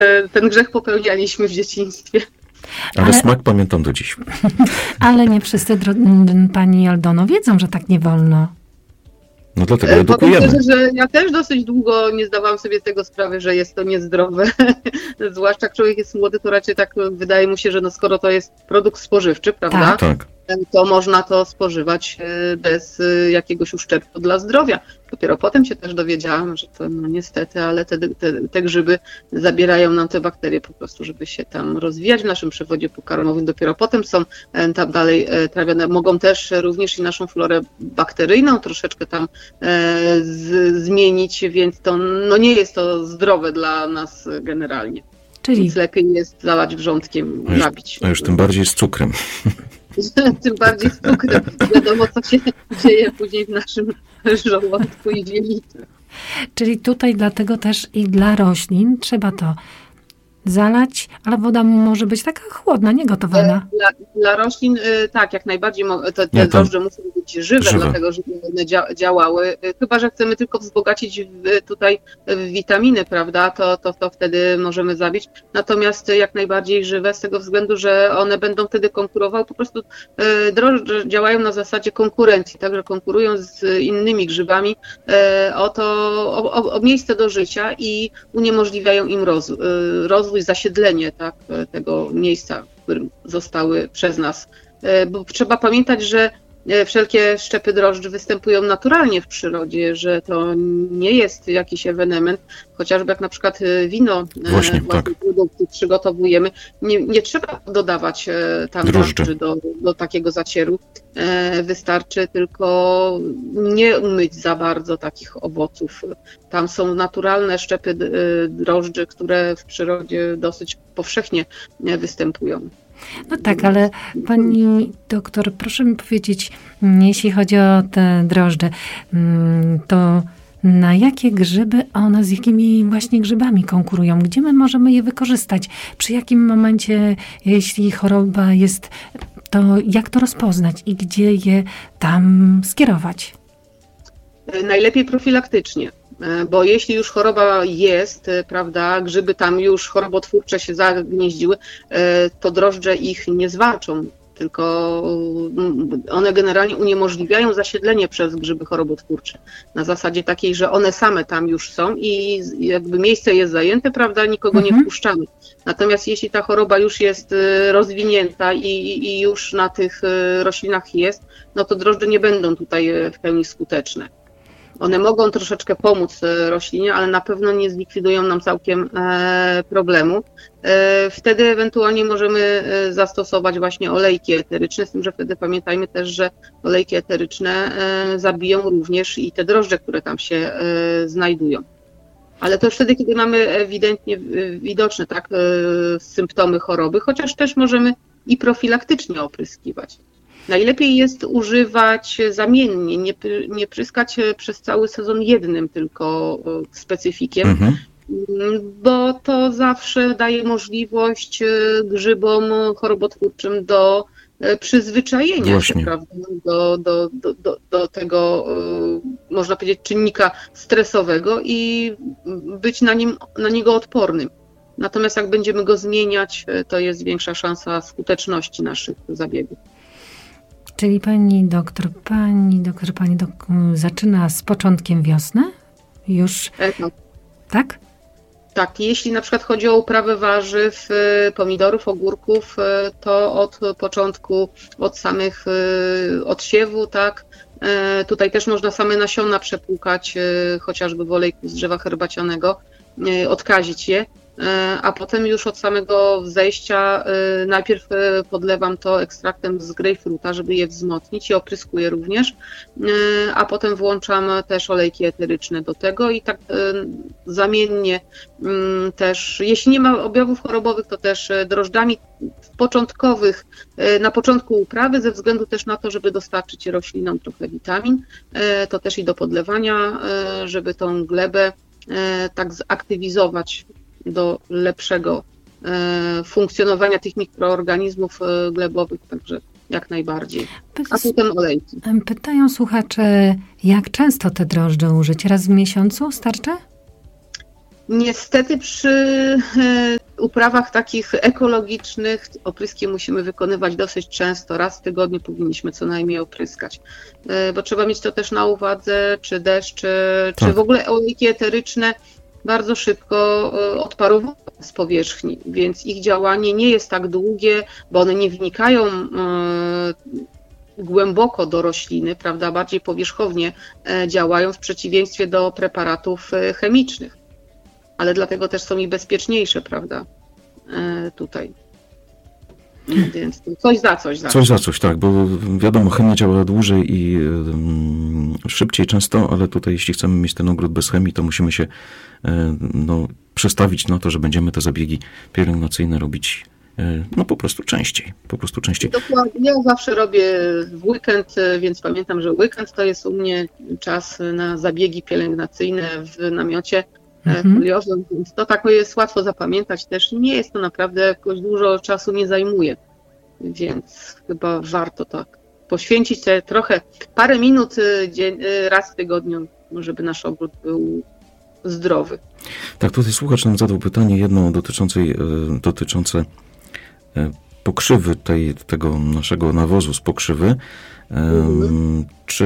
ten grzech popełnialiśmy w dzieciństwie. Ale smak pamiętam do dziś. Ale nie wszyscy, pani Aldono, wiedzą, że tak nie wolno. No dlatego edukujemy. Powiem szczerze, że ja też dosyć długo nie zdawałam sobie z tego sprawy, że jest to niezdrowe. Zwłaszcza jak człowiek jest młody, to raczej tak wydaje mu się, że no skoro to jest produkt spożywczy, prawda? Tak. To można to spożywać bez jakiegoś uszczerbku dla zdrowia. Dopiero potem się też dowiedziałam, że to no niestety, ale te grzyby zabierają nam te bakterie po prostu, żeby się tam rozwijać w naszym przewodzie pokarmowym. Dopiero potem są tam dalej trawione. Mogą też również i naszą florę bakteryjną troszeczkę tam zmienić, więc to no nie jest to zdrowe dla nas generalnie. Czyli Więc lepiej jest zalać wrzątkiem, nabić. A już tym bardziej z cukrem. Tym bardziej z cukrem. Wiadomo, co się dzieje później w naszym żołądku i wielicy. Czyli tutaj dlatego też i dla roślin trzeba to zalać, ale woda może być taka chłodna, nie gotowana. Dla roślin tak, jak najbardziej te drożdże muszą być żywe, dlatego żeby one działały. Chyba że chcemy tylko wzbogacić tutaj w witaminy, prawda, to wtedy możemy zabić. Natomiast jak najbardziej żywe z tego względu, że one będą wtedy konkurowały. Po prostu drożdże działają na zasadzie konkurencji, także konkurują z innymi grzybami o miejsce do życia i uniemożliwiają im rozwój, zasiedlenie tak, tego miejsca, w którym zostały przez nas. Bo trzeba pamiętać, że wszelkie szczepy drożdży występują naturalnie w przyrodzie, że to nie jest jakiś ewenement, chociażby jak na przykład wino produkty przygotowujemy, nie trzeba dodawać tam drożdży do takiego zacieru. Wystarczy tylko nie umyć za bardzo takich owoców. Tam są naturalne szczepy drożdży, które w przyrodzie dosyć powszechnie występują. No tak, ale pani doktor, proszę mi powiedzieć, jeśli chodzi o te drożdże, to na jakie grzyby one, z jakimi właśnie grzybami konkurują? Gdzie my możemy je wykorzystać? Przy jakim momencie, jeśli choroba jest, to jak to rozpoznać i gdzie je tam skierować? Najlepiej profilaktycznie. Bo jeśli już choroba jest, prawda, grzyby tam już chorobotwórcze się zagnieździły, to drożdże ich nie zwalczą, tylko one generalnie uniemożliwiają zasiedlenie przez grzyby chorobotwórcze. Na zasadzie takiej, że one same tam już są i jakby miejsce jest zajęte, prawda, nikogo nie wpuszczamy. Natomiast jeśli ta choroba już jest rozwinięta i już na tych roślinach jest, no to drożdże nie będą tutaj w pełni skuteczne. One mogą troszeczkę pomóc roślinie, ale na pewno nie zlikwidują nam całkiem problemu. Wtedy ewentualnie możemy zastosować właśnie olejki eteryczne, z tym, że wtedy pamiętajmy też, że olejki eteryczne zabiją również i te drożdże, które tam się znajdują. Ale to już wtedy, kiedy mamy ewidentnie widoczne tak, symptomy choroby, chociaż też możemy i profilaktycznie opryskiwać. Najlepiej jest używać zamiennie, nie pryskać przez cały sezon jednym tylko specyfikiem, bo to zawsze daje możliwość grzybom chorobotwórczym do przyzwyczajenia się, prawda, do tego, można powiedzieć, czynnika stresowego i być na niego odpornym. Natomiast jak będziemy go zmieniać, to jest większa szansa skuteczności naszych zabiegów. Czyli pani doktor zaczyna z początkiem wiosny? Już? Tak? Tak, jeśli na przykład chodzi o uprawę warzyw, pomidorów, ogórków, to od początku, od samych odsiewu, tak. Tutaj też można same nasiona przepłukać, chociażby w olejku z drzewa herbacianego, odkazić je. A potem już od samego wzejścia najpierw podlewam to ekstraktem z grejpfruta, żeby je wzmocnić i opryskuję również, a potem włączam też olejki eteryczne do tego i tak zamiennie też, jeśli nie ma objawów chorobowych, to też drożdżami początkowych, na początku uprawy, ze względu też na to, żeby dostarczyć roślinom trochę witamin, to też i do podlewania, żeby tą glebę tak zaktywizować do lepszego funkcjonowania tych mikroorganizmów glebowych, także jak najbardziej. A potem olejki. Pytają słuchacze, jak często te drożdże użyć? Raz w miesiącu starczy? Niestety przy uprawach takich ekologicznych opryski musimy wykonywać dosyć często. Raz w tygodniu powinniśmy co najmniej opryskać, bo trzeba mieć to też na uwadze, czy deszcz, czy w ogóle olejki eteryczne bardzo szybko odparują z powierzchni, więc ich działanie nie jest tak długie, bo one nie wnikają głęboko do rośliny, prawda, bardziej powierzchownie działają w przeciwieństwie do preparatów chemicznych, ale dlatego też są i bezpieczniejsze, prawda, tutaj. Więc coś za coś. Coś za coś, tak, bo wiadomo, chemia działa dłużej i szybciej często, ale tutaj jeśli chcemy mieć ten ogród bez chemii, to musimy się przestawić na to, że będziemy te zabiegi pielęgnacyjne robić po prostu częściej. Dokładnie. Ja zawsze robię w weekend, więc pamiętam, że weekend to jest u mnie czas na zabiegi pielęgnacyjne w namiocie foliowym, więc to tak jest łatwo zapamiętać też. Nie jest to naprawdę jakoś dużo czasu nie zajmuje, więc chyba warto tak poświęcić sobie trochę, parę minut raz w tygodniu, żeby nasz ogród był zdrowy. Tak, tutaj słuchacz nam zadał pytanie jedno dotyczące pokrzywy tego naszego nawozu z pokrzywy. Czy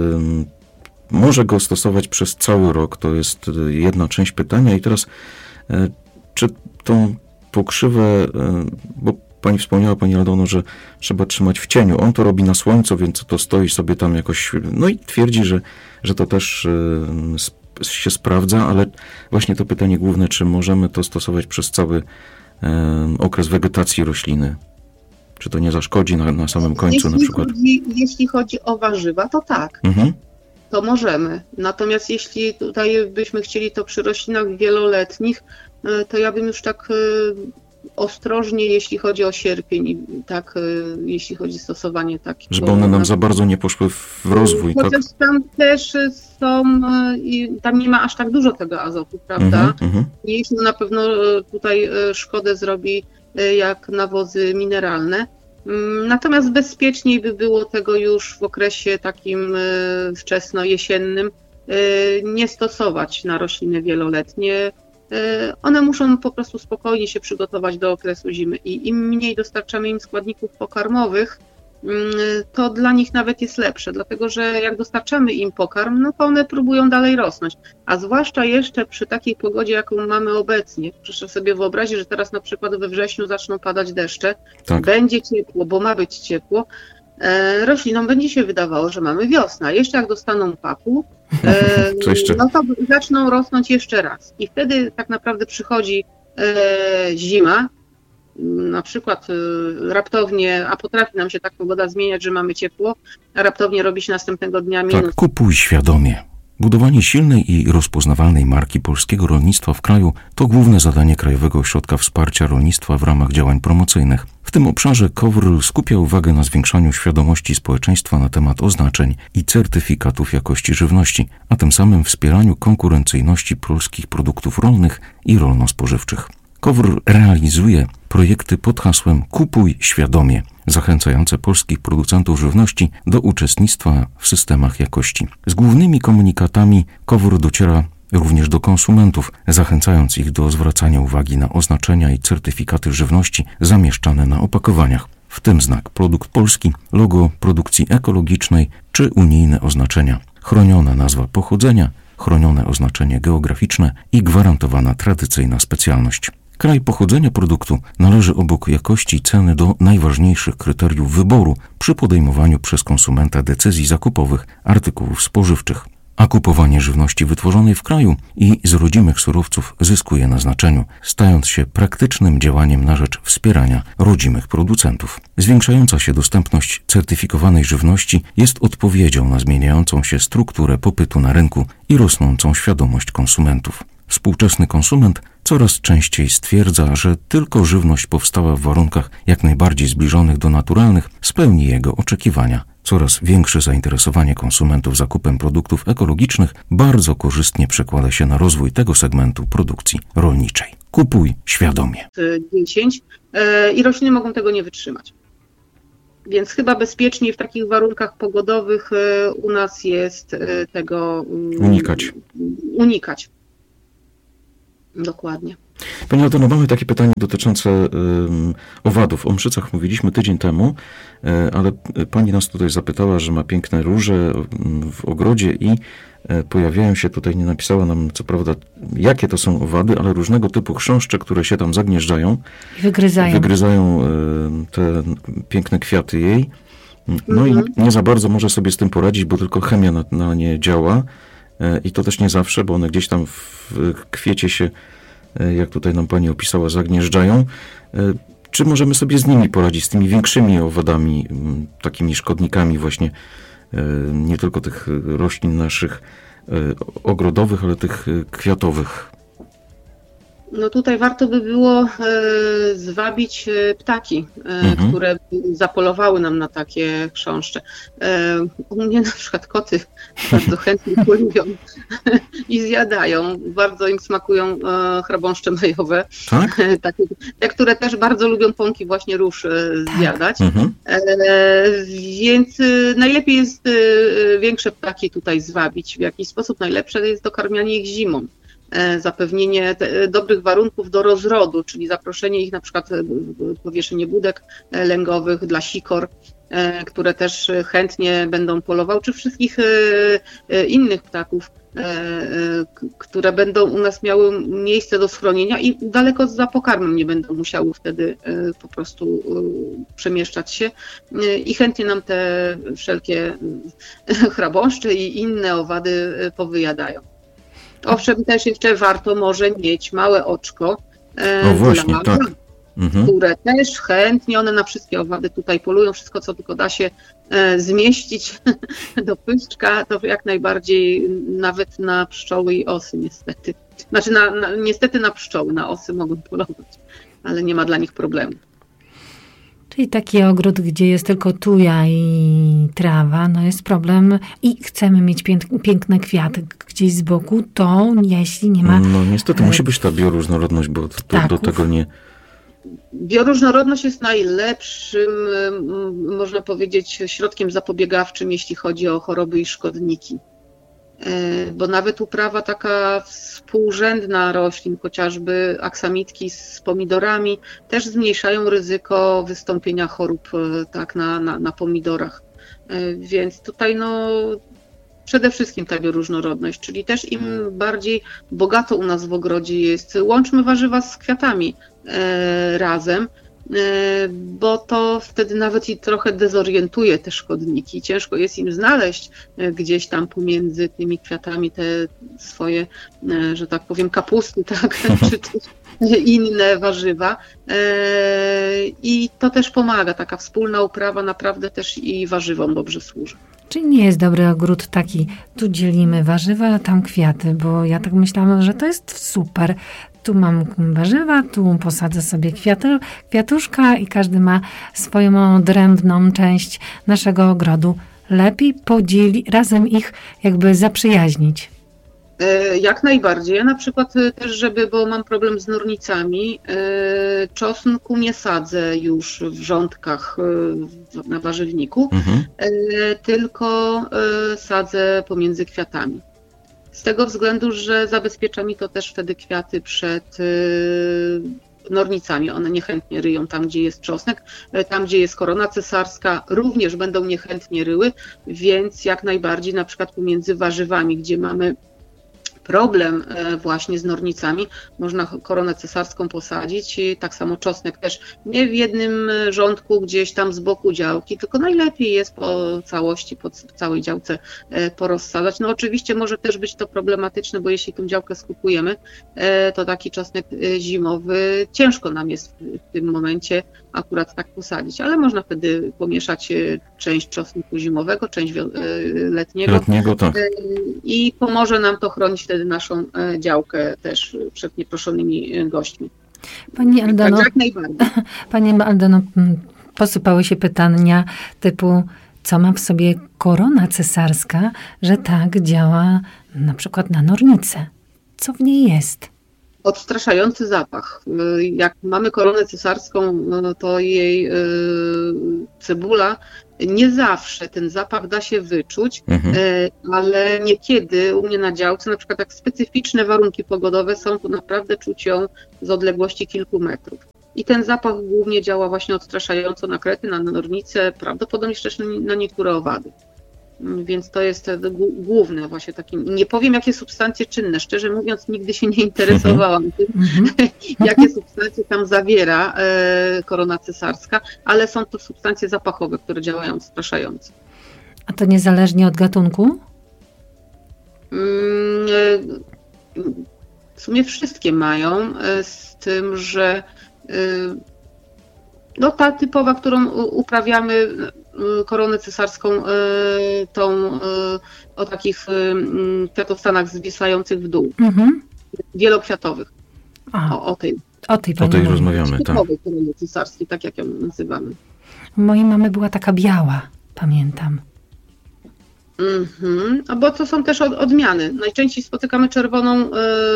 może go stosować przez cały rok? To jest jedna część pytania. I teraz, czy tą pokrzywę, bo pani wspomniała, pani Aldono, że trzeba trzymać w cieniu. On to robi na słońcu, więc to stoi sobie tam jakoś, i twierdzi, że to też się sprawdza, ale właśnie to pytanie główne, czy możemy to stosować przez cały okres wegetacji rośliny? Czy to nie zaszkodzi na samym końcu na przykład? Jeśli chodzi o warzywa, to tak. To możemy. Natomiast jeśli tutaj byśmy chcieli to przy roślinach wieloletnich, to ja bym już tak ostrożnie, jeśli chodzi o sierpień i tak, jeśli chodzi o stosowanie takich. Żeby one nam za bardzo nie poszły w rozwój, tak? Chociaż tam też są, tam nie ma aż tak dużo tego azotu, prawda? Jeśli na pewno tutaj szkodę zrobi jak nawozy mineralne. Natomiast bezpieczniej by było tego już w okresie takim wczesno-jesiennym nie stosować na rośliny wieloletnie. One muszą po prostu spokojnie się przygotować do okresu zimy i im mniej dostarczamy im składników pokarmowych, to dla nich nawet jest lepsze, dlatego że jak dostarczamy im pokarm, to one próbują dalej rosnąć, a zwłaszcza jeszcze przy takiej pogodzie, jaką mamy obecnie. Proszę sobie wyobrazić, że teraz na przykład we wrześniu zaczną padać deszcze, będzie ciepło, bo ma być ciepło, roślinom będzie się wydawało, że mamy wiosnę, a jeszcze jak dostaną papu, to zaczną rosnąć jeszcze raz i wtedy tak naprawdę przychodzi zima, na przykład raptownie, a potrafi nam się tak pogoda zmieniać, że mamy ciepło, a raptownie robi się następnego dnia minus. Tak, kupuj świadomie. Budowanie silnej i rozpoznawalnej marki polskiego rolnictwa w kraju to główne zadanie Krajowego Ośrodka Wsparcia Rolnictwa w ramach działań promocyjnych. W tym obszarze KOWR skupia uwagę na zwiększaniu świadomości społeczeństwa na temat oznaczeń i certyfikatów jakości żywności, a tym samym wspieraniu konkurencyjności polskich produktów rolnych i rolno-spożywczych. KOWR realizuje projekty pod hasłem Kupuj świadomie, zachęcające polskich producentów żywności do uczestnictwa w systemach jakości. Z głównymi komunikatami KOWR dociera również do konsumentów, zachęcając ich do zwracania uwagi na oznaczenia i certyfikaty żywności zamieszczane na opakowaniach, w tym znak produkt polski, logo produkcji ekologicznej czy unijne oznaczenia, chroniona nazwa pochodzenia, chronione oznaczenie geograficzne i gwarantowana tradycyjna specjalność. Kraj pochodzenia produktu należy obok jakości i ceny do najważniejszych kryteriów wyboru przy podejmowaniu przez konsumenta decyzji zakupowych artykułów spożywczych. A kupowanie żywności wytworzonej w kraju i z rodzimych surowców zyskuje na znaczeniu, stając się praktycznym działaniem na rzecz wspierania rodzimych producentów. Zwiększająca się dostępność certyfikowanej żywności jest odpowiedzią na zmieniającą się strukturę popytu na rynku i rosnącą świadomość konsumentów. Współczesny konsument coraz częściej stwierdza, że tylko żywność powstała w warunkach jak najbardziej zbliżonych do naturalnych spełni jego oczekiwania. Coraz większe zainteresowanie konsumentów zakupem produktów ekologicznych bardzo korzystnie przekłada się na rozwój tego segmentu produkcji rolniczej. Kupuj świadomie. 10 i rośliny mogą tego nie wytrzymać. Więc chyba bezpieczniej w takich warunkach pogodowych u nas jest tego unikać. Dokładnie. Pani Aldono, mamy takie pytanie dotyczące owadów. O mszycach mówiliśmy tydzień temu, ale pani nas tutaj zapytała, że ma piękne róże w ogrodzie i pojawiają się, tutaj nie napisała nam co prawda jakie to są owady, ale różnego typu chrząszcze, które się tam zagnieżdżają. Wygryzają te piękne kwiaty jej. No i nie za bardzo może sobie z tym poradzić, bo tylko chemia na nie działa. I to też nie zawsze, bo one gdzieś tam w kwiecie się, jak tutaj nam pani opisała, zagnieżdżają. Czy możemy sobie z nimi poradzić, z tymi większymi owadami, takimi szkodnikami właśnie, nie tylko tych roślin naszych ogrodowych, ale tych kwiatowych? No tutaj warto by było zwabić ptaki, które zapolowały nam na takie chrząszcze. U mnie na przykład koty bardzo chętnie polubią i zjadają. Bardzo im smakują chrabąszcze majowe, tak? Te, które też bardzo lubią pąki właśnie róż zjadać. Więc najlepiej jest większe ptaki tutaj zwabić. W jakiś sposób najlepsze jest dokarmianie ich zimą. Zapewnienie dobrych warunków do rozrodu, czyli zaproszenie ich na przykład powieszenie budek lęgowych dla sikor, które też chętnie będą polowały, czy wszystkich innych ptaków, które będą u nas miały miejsce do schronienia i daleko za pokarmem nie będą musiały wtedy po prostu przemieszczać się i chętnie nam te wszelkie chrabąszcze i inne owady powyjadają. Owszem, też jeszcze warto może mieć małe oczko, właśnie, tak. Które też chętnie, one na wszystkie owady tutaj polują, wszystko co tylko da się zmieścić do pyszczka, to jak najbardziej nawet na pszczoły i osy niestety. Znaczy niestety na pszczoły, na osy mogą polować, ale nie ma dla nich problemu. Czyli taki ogród, gdzie jest tylko tuja i trawa, no jest problem i chcemy mieć piękne kwiaty gdzieś z boku, to jeśli nie ma... No niestety musi być ta bioróżnorodność, bo do tego nie... Bioróżnorodność jest najlepszym, można powiedzieć, środkiem zapobiegawczym, jeśli chodzi o choroby i szkodniki. Bo nawet uprawa taka współrzędna roślin, chociażby aksamitki z pomidorami, też zmniejszają ryzyko wystąpienia chorób tak, na pomidorach. Więc tutaj przede wszystkim ta bioróżnorodność, czyli też im bardziej bogato u nas w ogrodzie jest, łączmy warzywa z kwiatami razem, bo to wtedy nawet i trochę dezorientuje te szkodniki. Ciężko jest im znaleźć gdzieś tam pomiędzy tymi kwiatami te swoje, że tak powiem, kapusty, tak, czy też inne warzywa. I to też pomaga, taka wspólna uprawa naprawdę też i warzywom dobrze służy. Czyli nie jest dobry ogród taki, tu dzielimy warzywa, a tam kwiaty, bo ja tak myślałam, że to jest super. Tu mam warzywa, tu posadzę sobie kwiatuszka i każdy ma swoją odrębną część naszego ogrodu. Lepiej razem ich jakby zaprzyjaźnić. Jak najbardziej. Ja na przykład też, bo mam problem z nornicami, czosnku nie sadzę już w rządkach na warzywniku, tylko sadzę pomiędzy kwiatami. Z tego względu, że zabezpiecza mi to też wtedy kwiaty przed nornicami. One niechętnie ryją tam, gdzie jest czosnek. Tam, gdzie jest korona cesarska, również będą niechętnie ryły, więc jak najbardziej na przykład pomiędzy warzywami, gdzie mamy problem właśnie z nornicami, można koronę cesarską posadzić, tak samo czosnek też nie w jednym rządku gdzieś tam z boku działki, tylko najlepiej jest po całości, po całej działce porozsadzać. No oczywiście może też być to problematyczne, bo jeśli tą działkę skupujemy, to taki czosnek zimowy ciężko nam jest w tym momencie akurat tak posadzić, ale można wtedy pomieszać część czosnku zimowego, część letniego tak. I pomoże nam to chronić wtedy naszą działkę też przed nieproszonymi gośćmi. Pani Aldono, tak, jak najbardziej. Pani Aldono, posypały się pytania typu, co ma w sobie korona cesarska, że tak działa na przykład na nornicę. Co w niej jest? Odstraszający zapach. Jak mamy koronę cesarską, to jej cebula, nie zawsze ten zapach da się wyczuć, ale niekiedy u mnie na działce, na przykład jak specyficzne warunki pogodowe są, to naprawdę czuć ją z odległości kilku metrów. I ten zapach głównie działa właśnie odstraszająco na krety, na nornice, prawdopodobnie też na niektóre owady. Więc to jest główne właśnie takie. Nie powiem, jakie substancje czynne. Szczerze mówiąc, nigdy się nie interesowałam tym, jakie substancje tam zawiera korona cesarska, ale są to substancje zapachowe, które działają odstraszająco. A to niezależnie od gatunku? W sumie wszystkie mają, z tym, że no ta typowa, którą uprawiamy, koronę cesarską, tą o takich kwiatostanach zwisających w dół, wielokwiatowych. O tej rozmawiamy, tak. Typowej korony cesarskiej, tak jak ją nazywamy. Mojej mamy była taka biała, pamiętam. Bo to są też odmiany. Najczęściej spotykamy czerwoną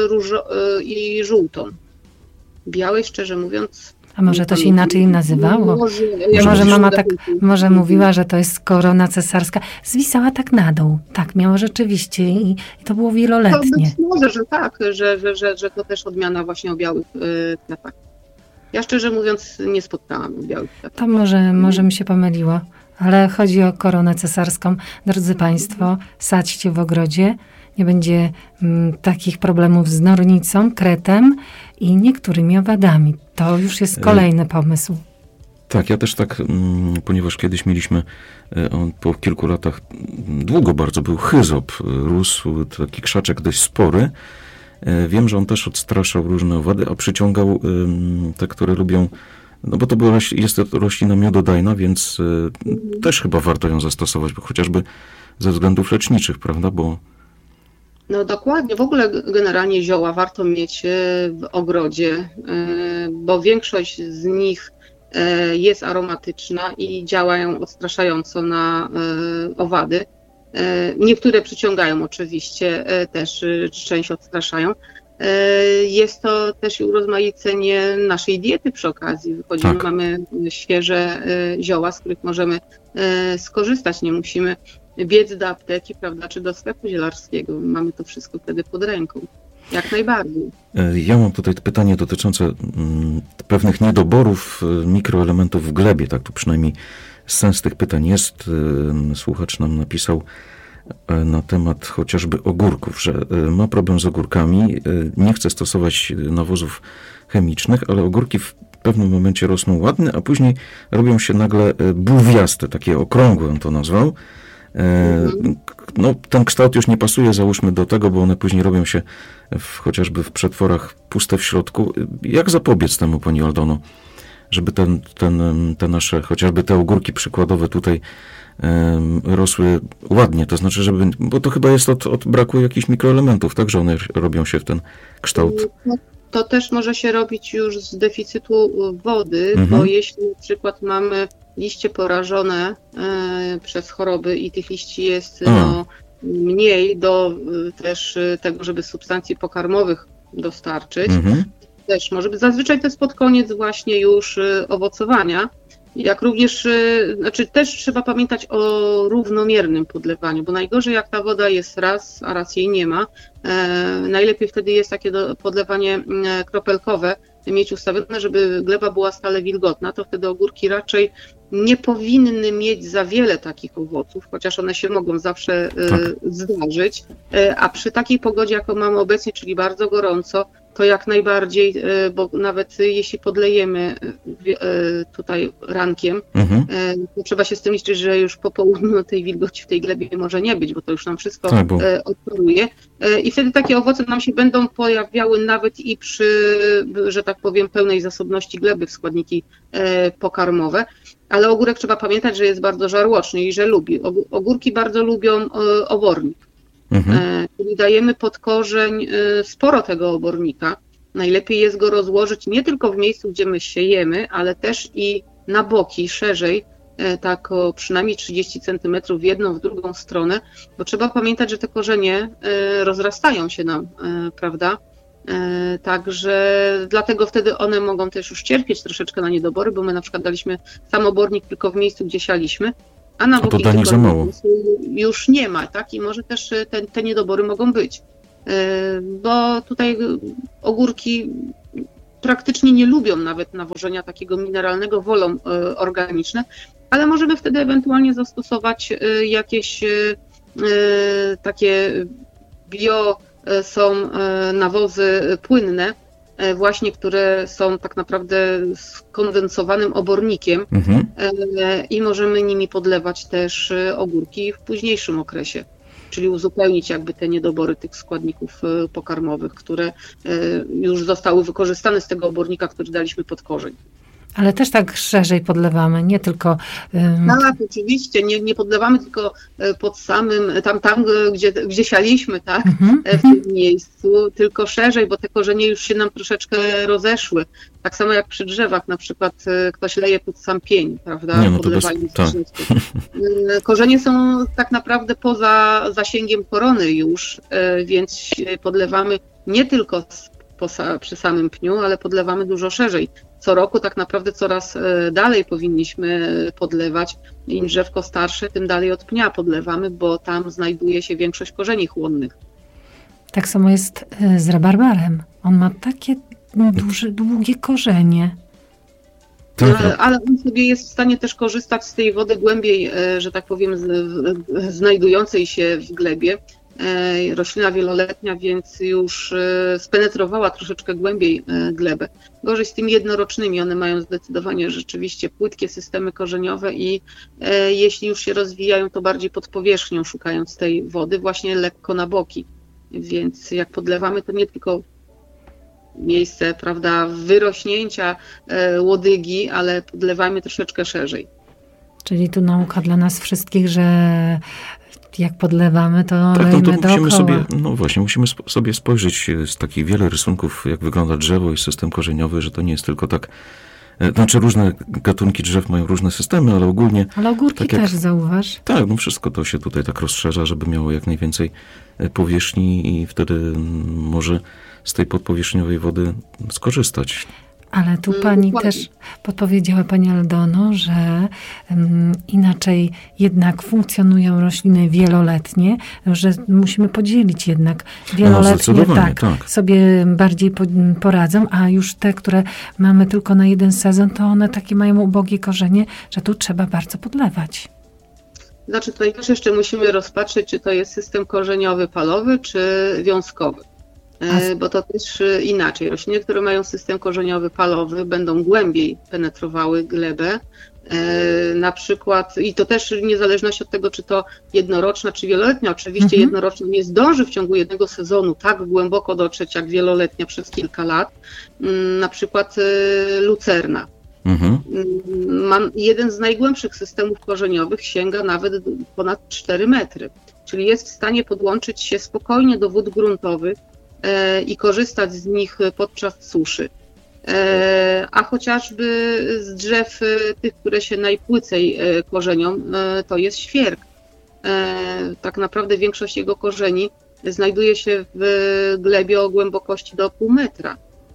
i żółtą. Białej, szczerze mówiąc... A może to się inaczej nazywało? Może mama tak mówiła, że to jest korona cesarska. Zwisała tak na dół. Tak, miała rzeczywiście i to było wieloletnie. To być może, że tak, że to też odmiana właśnie o białych kwiatach. Ja szczerze mówiąc nie spotkałam białych kwiatów. To może mi się pomyliło, ale chodzi o koronę cesarską. Drodzy Państwo, sadźcie w ogrodzie. Nie będzie takich problemów z nornicą, kretem i niektórymi owadami. To już jest kolejny pomysł. Tak, ja też tak, ponieważ kiedyś mieliśmy, po kilku latach, długo bardzo był chyzop, rósł taki krzaczek dość spory. Wiem, że on też odstraszał różne owady, a przyciągał te, które lubią, no bo jest to roślina miododajna, więc też chyba warto ją zastosować, bo chociażby ze względów leczniczych, prawda, bo... No dokładnie, w ogóle generalnie zioła warto mieć w ogrodzie, bo większość z nich jest aromatyczna i działają odstraszająco na owady. Niektóre przyciągają oczywiście, też część odstraszają. Jest to też urozmaicenie naszej diety przy okazji. Wychodzimy, tak. Mamy świeże zioła, z których możemy skorzystać, nie musimy biec do apteki, prawda, czy do sklepu zielarskiego. Mamy to wszystko wtedy pod ręką. Jak najbardziej. Ja mam tutaj pytanie dotyczące pewnych niedoborów mikroelementów w glebie. Tak, tu przynajmniej sens tych pytań jest. Słuchacz nam napisał na temat chociażby ogórków, że ma problem z ogórkami, nie chce stosować nawozów chemicznych, ale ogórki w pewnym momencie rosną ładne, a później robią się nagle bułwiaste, takie okrągłe on to nazwał. No, ten kształt już nie pasuje, załóżmy, do tego, bo one później robią się chociażby w przetworach puste w środku. Jak zapobiec temu, pani Aldono, żeby te nasze, chociażby te ogórki przykładowe tutaj rosły ładnie, to znaczy, bo to chyba jest od braku jakichś mikroelementów, tak, że one robią się w ten kształt. No, to też może się robić już z deficytu wody, bo jeśli na przykład mamy liście porażone przez choroby i tych liści jest mniej do też tego, żeby substancji pokarmowych dostarczyć, też może być. Zazwyczaj to jest pod koniec właśnie już owocowania. Jak również, też trzeba pamiętać o równomiernym podlewaniu, bo najgorzej jak ta woda jest raz, a raz jej nie ma. Najlepiej wtedy jest takie podlewanie kropelkowe, mieć ustawione, żeby gleba była stale wilgotna, to wtedy ogórki raczej nie powinny mieć za wiele takich owoców, chociaż one się mogą zawsze zdarzyć, a przy takiej pogodzie, jaką mamy obecnie, czyli bardzo gorąco, to jak najbardziej, bo nawet jeśli podlejemy tutaj rankiem, to trzeba się z tym liczyć, że już po południu tej wilgoci w tej glebie może nie być, bo to już nam wszystko odparuje. I wtedy takie owoce nam się będą pojawiały nawet i przy, że tak powiem, pełnej zasobności gleby w składniki pokarmowe. Ale ogórek trzeba pamiętać, że jest bardzo żarłoczny i że lubi. Ogórki bardzo lubią obornik. Czyli dajemy pod korzeń sporo tego obornika. Najlepiej jest go rozłożyć nie tylko w miejscu, gdzie my siejemy, ale też i na boki, szerzej, tak o przynajmniej 30 cm w jedną, w drugą stronę, bo trzeba pamiętać, że te korzenie rozrastają się nam, prawda? Także dlatego wtedy one mogą też już cierpieć troszeczkę na niedobory, bo my na przykład daliśmy sam obornik tylko w miejscu, gdzie sialiśmy, a na boki za mało. Już nie ma, tak? I może też te niedobory mogą być. Bo tutaj ogórki praktycznie nie lubią nawet nawożenia takiego mineralnego, wolą organiczne, ale możemy wtedy ewentualnie zastosować jakieś takie są nawozy płynne, właśnie, które są tak naprawdę skondensowanym obornikiem i możemy nimi podlewać też ogórki w późniejszym okresie, czyli uzupełnić jakby te niedobory tych składników pokarmowych, które już zostały wykorzystane z tego obornika, który daliśmy pod korzeń. Ale też tak szerzej podlewamy, nie tylko... Tak, oczywiście, nie podlewamy tylko pod samym, tam gdzie sialiśmy, tak, w tym miejscu, tylko szerzej, bo te korzenie już się nam troszeczkę rozeszły. Tak samo jak przy drzewach, na przykład ktoś leje pod sam pień, prawda, podlewając drzewko. Korzenie są tak naprawdę poza zasięgiem korony już, więc podlewamy nie tylko przy samym pniu, ale podlewamy dużo szerzej. Co roku tak naprawdę coraz dalej powinniśmy podlewać. Im drzewko starsze, tym dalej od pnia podlewamy, bo tam znajduje się większość korzeni chłonnych. Tak samo jest z rabarbarem. On ma takie duże, długie korzenie. Ale on sobie jest w stanie też korzystać z tej wody głębiej, że tak powiem, znajdującej się w glebie. Roślina wieloletnia, więc już spenetrowała troszeczkę głębiej glebę. Gorzej z tymi jednorocznymi, one mają zdecydowanie rzeczywiście płytkie systemy korzeniowe i jeśli już się rozwijają, to bardziej pod powierzchnią, szukając tej wody, właśnie lekko na boki. Więc jak podlewamy, to nie tylko miejsce, prawda, wyrośnięcia łodygi, ale podlewamy troszeczkę szerzej. Czyli tu nauka dla nas wszystkich, że jak podlewamy, to tak, lejmy musimy sobie spojrzeć z takich wiele rysunków, jak wygląda drzewo i system korzeniowy, że to nie jest tylko tak, znaczy różne gatunki drzew mają różne systemy, ale ogólnie... Ale ogórki tak też zauważ. Tak, wszystko to się tutaj tak rozszerza, żeby miało jak najwięcej powierzchni i wtedy może z tej podpowierzchniowej wody skorzystać. Ale tu pani też podpowiedziała, pani Aldono, że inaczej jednak funkcjonują rośliny wieloletnie, że musimy podzielić jednak wieloletnie, sobie bardziej poradzą, a już te, które mamy tylko na jeden sezon, to one takie mają ubogie korzenie, że tu trzeba bardzo podlewać. Znaczy tutaj też jeszcze musimy rozpatrzeć, czy to jest system korzeniowy palowy, czy wiązkowy. Bo to też inaczej. Rośliny, które mają system korzeniowy palowy, będą głębiej penetrowały glebę. Na przykład, i to też w niezależności od tego, czy to jednoroczna, czy wieloletnia. Oczywiście jednoroczna nie zdąży w ciągu jednego sezonu tak głęboko dotrzeć, jak wieloletnia przez kilka lat. Na przykład lucerna. Jeden z najgłębszych systemów korzeniowych sięga nawet ponad 4 metry. Czyli jest w stanie podłączyć się spokojnie do wód gruntowych i korzystać z nich podczas suszy. A chociażby z drzew tych, które się najpłycej korzenią, to jest świerk. Tak naprawdę większość jego korzeni znajduje się w glebie o głębokości do pół metra.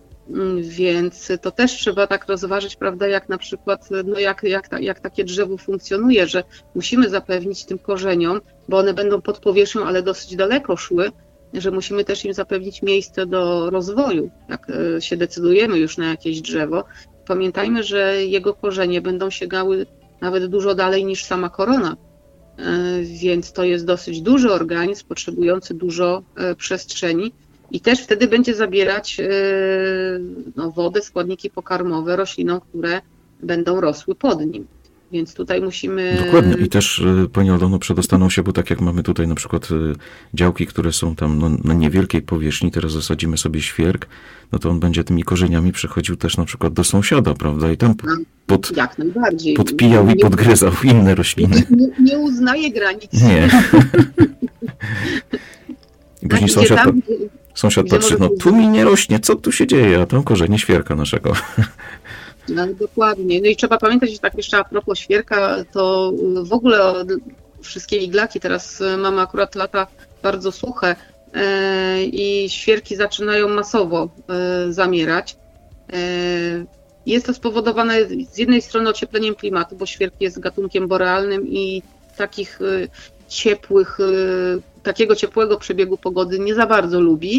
Więc to też trzeba tak rozważyć, prawda, jak na przykład, jak takie drzewo funkcjonuje, że musimy zapewnić tym korzeniom, bo one będą pod powierzchnią, ale dosyć daleko szły, że musimy też im zapewnić miejsce do rozwoju. Jak się decydujemy już na jakieś drzewo, pamiętajmy, że jego korzenie będą sięgały nawet dużo dalej niż sama korona. Więc to jest dosyć duży organizm, potrzebujący dużo przestrzeni i też wtedy będzie zabierać wodę, składniki pokarmowe roślinom, które będą rosły pod nim. Więc tutaj musimy... Dokładnie. I też, Pani Aldono, przedostaną się, bo tak jak mamy tutaj na przykład działki, które są tam na niewielkiej powierzchni, teraz zasadzimy sobie świerk, no to on będzie tymi korzeniami przechodził też na przykład do sąsiada, prawda? I tam jak najbardziej. Podpijał i podgryzał inne rośliny. Nie uznaje granic. Nie. I później sąsiad patrzy, tu mi nie rośnie, co tu się dzieje, a tam korzenie świerka naszego. No, dokładnie. No i trzeba pamiętać, że tak jeszcze a propos świerka, to w ogóle wszystkie iglaki, teraz mamy akurat lata bardzo suche, i świerki zaczynają masowo zamierać. Jest to spowodowane z jednej strony ociepleniem klimatu, bo świerk jest gatunkiem borealnym i takiego ciepłego przebiegu pogody nie za bardzo lubi,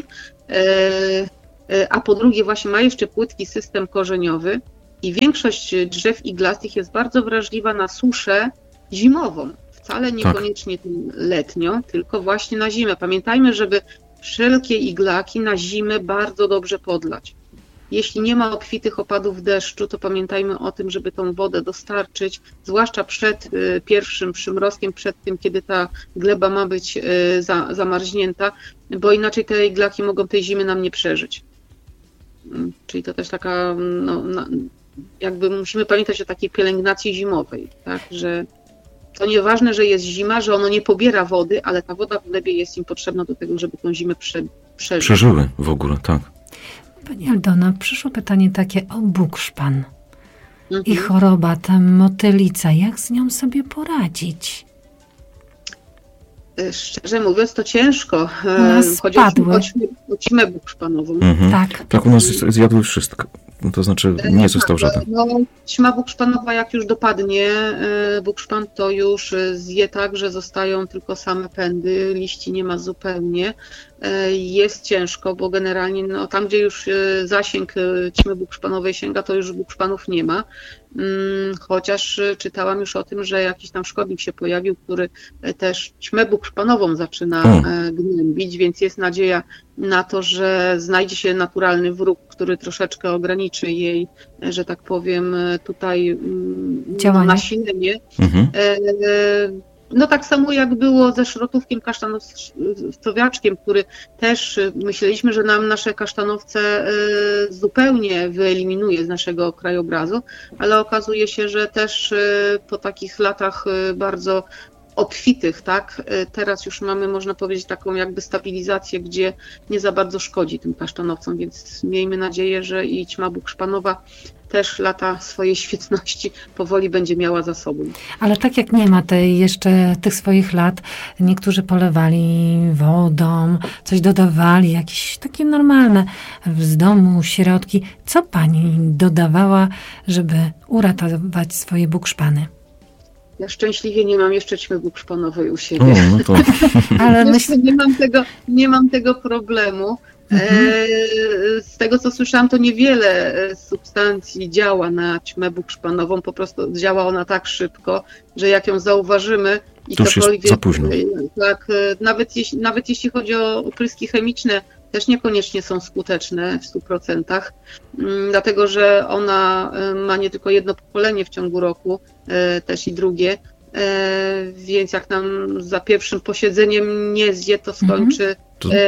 a po drugie właśnie ma jeszcze płytki system korzeniowy i większość drzew iglastych jest bardzo wrażliwa na suszę zimową. Wcale niekoniecznie letnią, tylko właśnie na zimę. Pamiętajmy, żeby wszelkie iglaki na zimę bardzo dobrze podlać. Jeśli nie ma obfitych opadów deszczu, to pamiętajmy o tym, żeby tą wodę dostarczyć, zwłaszcza przed pierwszym przymrozkiem, przed tym, kiedy ta gleba ma być zamarznięta, bo inaczej te iglaki mogą tej zimy nam nie przeżyć. Czyli to też taka, jakby musimy pamiętać o takiej pielęgnacji zimowej, tak, że to nieważne, że jest zima, że ono nie pobiera wody, ale ta woda w glebie jest im potrzebna do tego, żeby tą zimę przeżyć. Przeżyły w ogóle, tak. Pani Aldona, przyszło pytanie takie o bukszpan i choroba, ta motylica. Jak z nią sobie poradzić? Szczerze mówiąc, to ciężko. Chodzi o ćmę bukszpanową. Tak, u nas zjadły wszystko. To znaczy nie został żaden. Ćma bukszpanowa, jak już dopadnie bukszpan, to już zje tak, że zostają tylko same pędy, liści nie ma zupełnie. Jest ciężko, bo generalnie tam, gdzie już zasięg ćmy bukszpanowej sięga, to już bukszpanów nie ma. Chociaż czytałam już o tym, że jakiś tam szkodnik się pojawił, który też ćmę bukszpanową zaczyna gnębić, więc jest nadzieja na to, że znajdzie się naturalny wróg, który troszeczkę ograniczy jej, że tak powiem, tutaj nasilenie. No tak samo jak było ze szrotówkiem kasztanostowiaczkiem, który też myśleliśmy, że nam nasze kasztanowce zupełnie wyeliminuje z naszego krajobrazu, ale okazuje się, że też po takich latach bardzo obfitych, tak, teraz już mamy, można powiedzieć, taką jakby stabilizację, gdzie nie za bardzo szkodzi tym kasztanowcom, więc miejmy nadzieję, że i ćma bukszpanowa też lata swojej świetności powoli będzie miała za sobą. Ale tak jak nie ma jeszcze tych swoich lat, niektórzy polewali wodą, coś dodawali, jakieś takie normalne z domu środki. Co pani dodawała, żeby uratować swoje bukszpany? Ja szczęśliwie nie mam jeszcze ćmy bukszpanowej u siebie. Ale nie mam tego problemu. Z tego, co słyszałam, to niewiele substancji działa na ćmę bukszpanową, po prostu działa ona tak szybko, że jak ją zauważymy i to cokolwiek, jest za późno. Tak, nawet jeśli chodzi o opryski chemiczne, też niekoniecznie są skuteczne w 100%, dlatego że ona ma nie tylko jedno pokolenie w ciągu roku, też i drugie, więc jak nam za pierwszym posiedzeniem nie zje, to skończy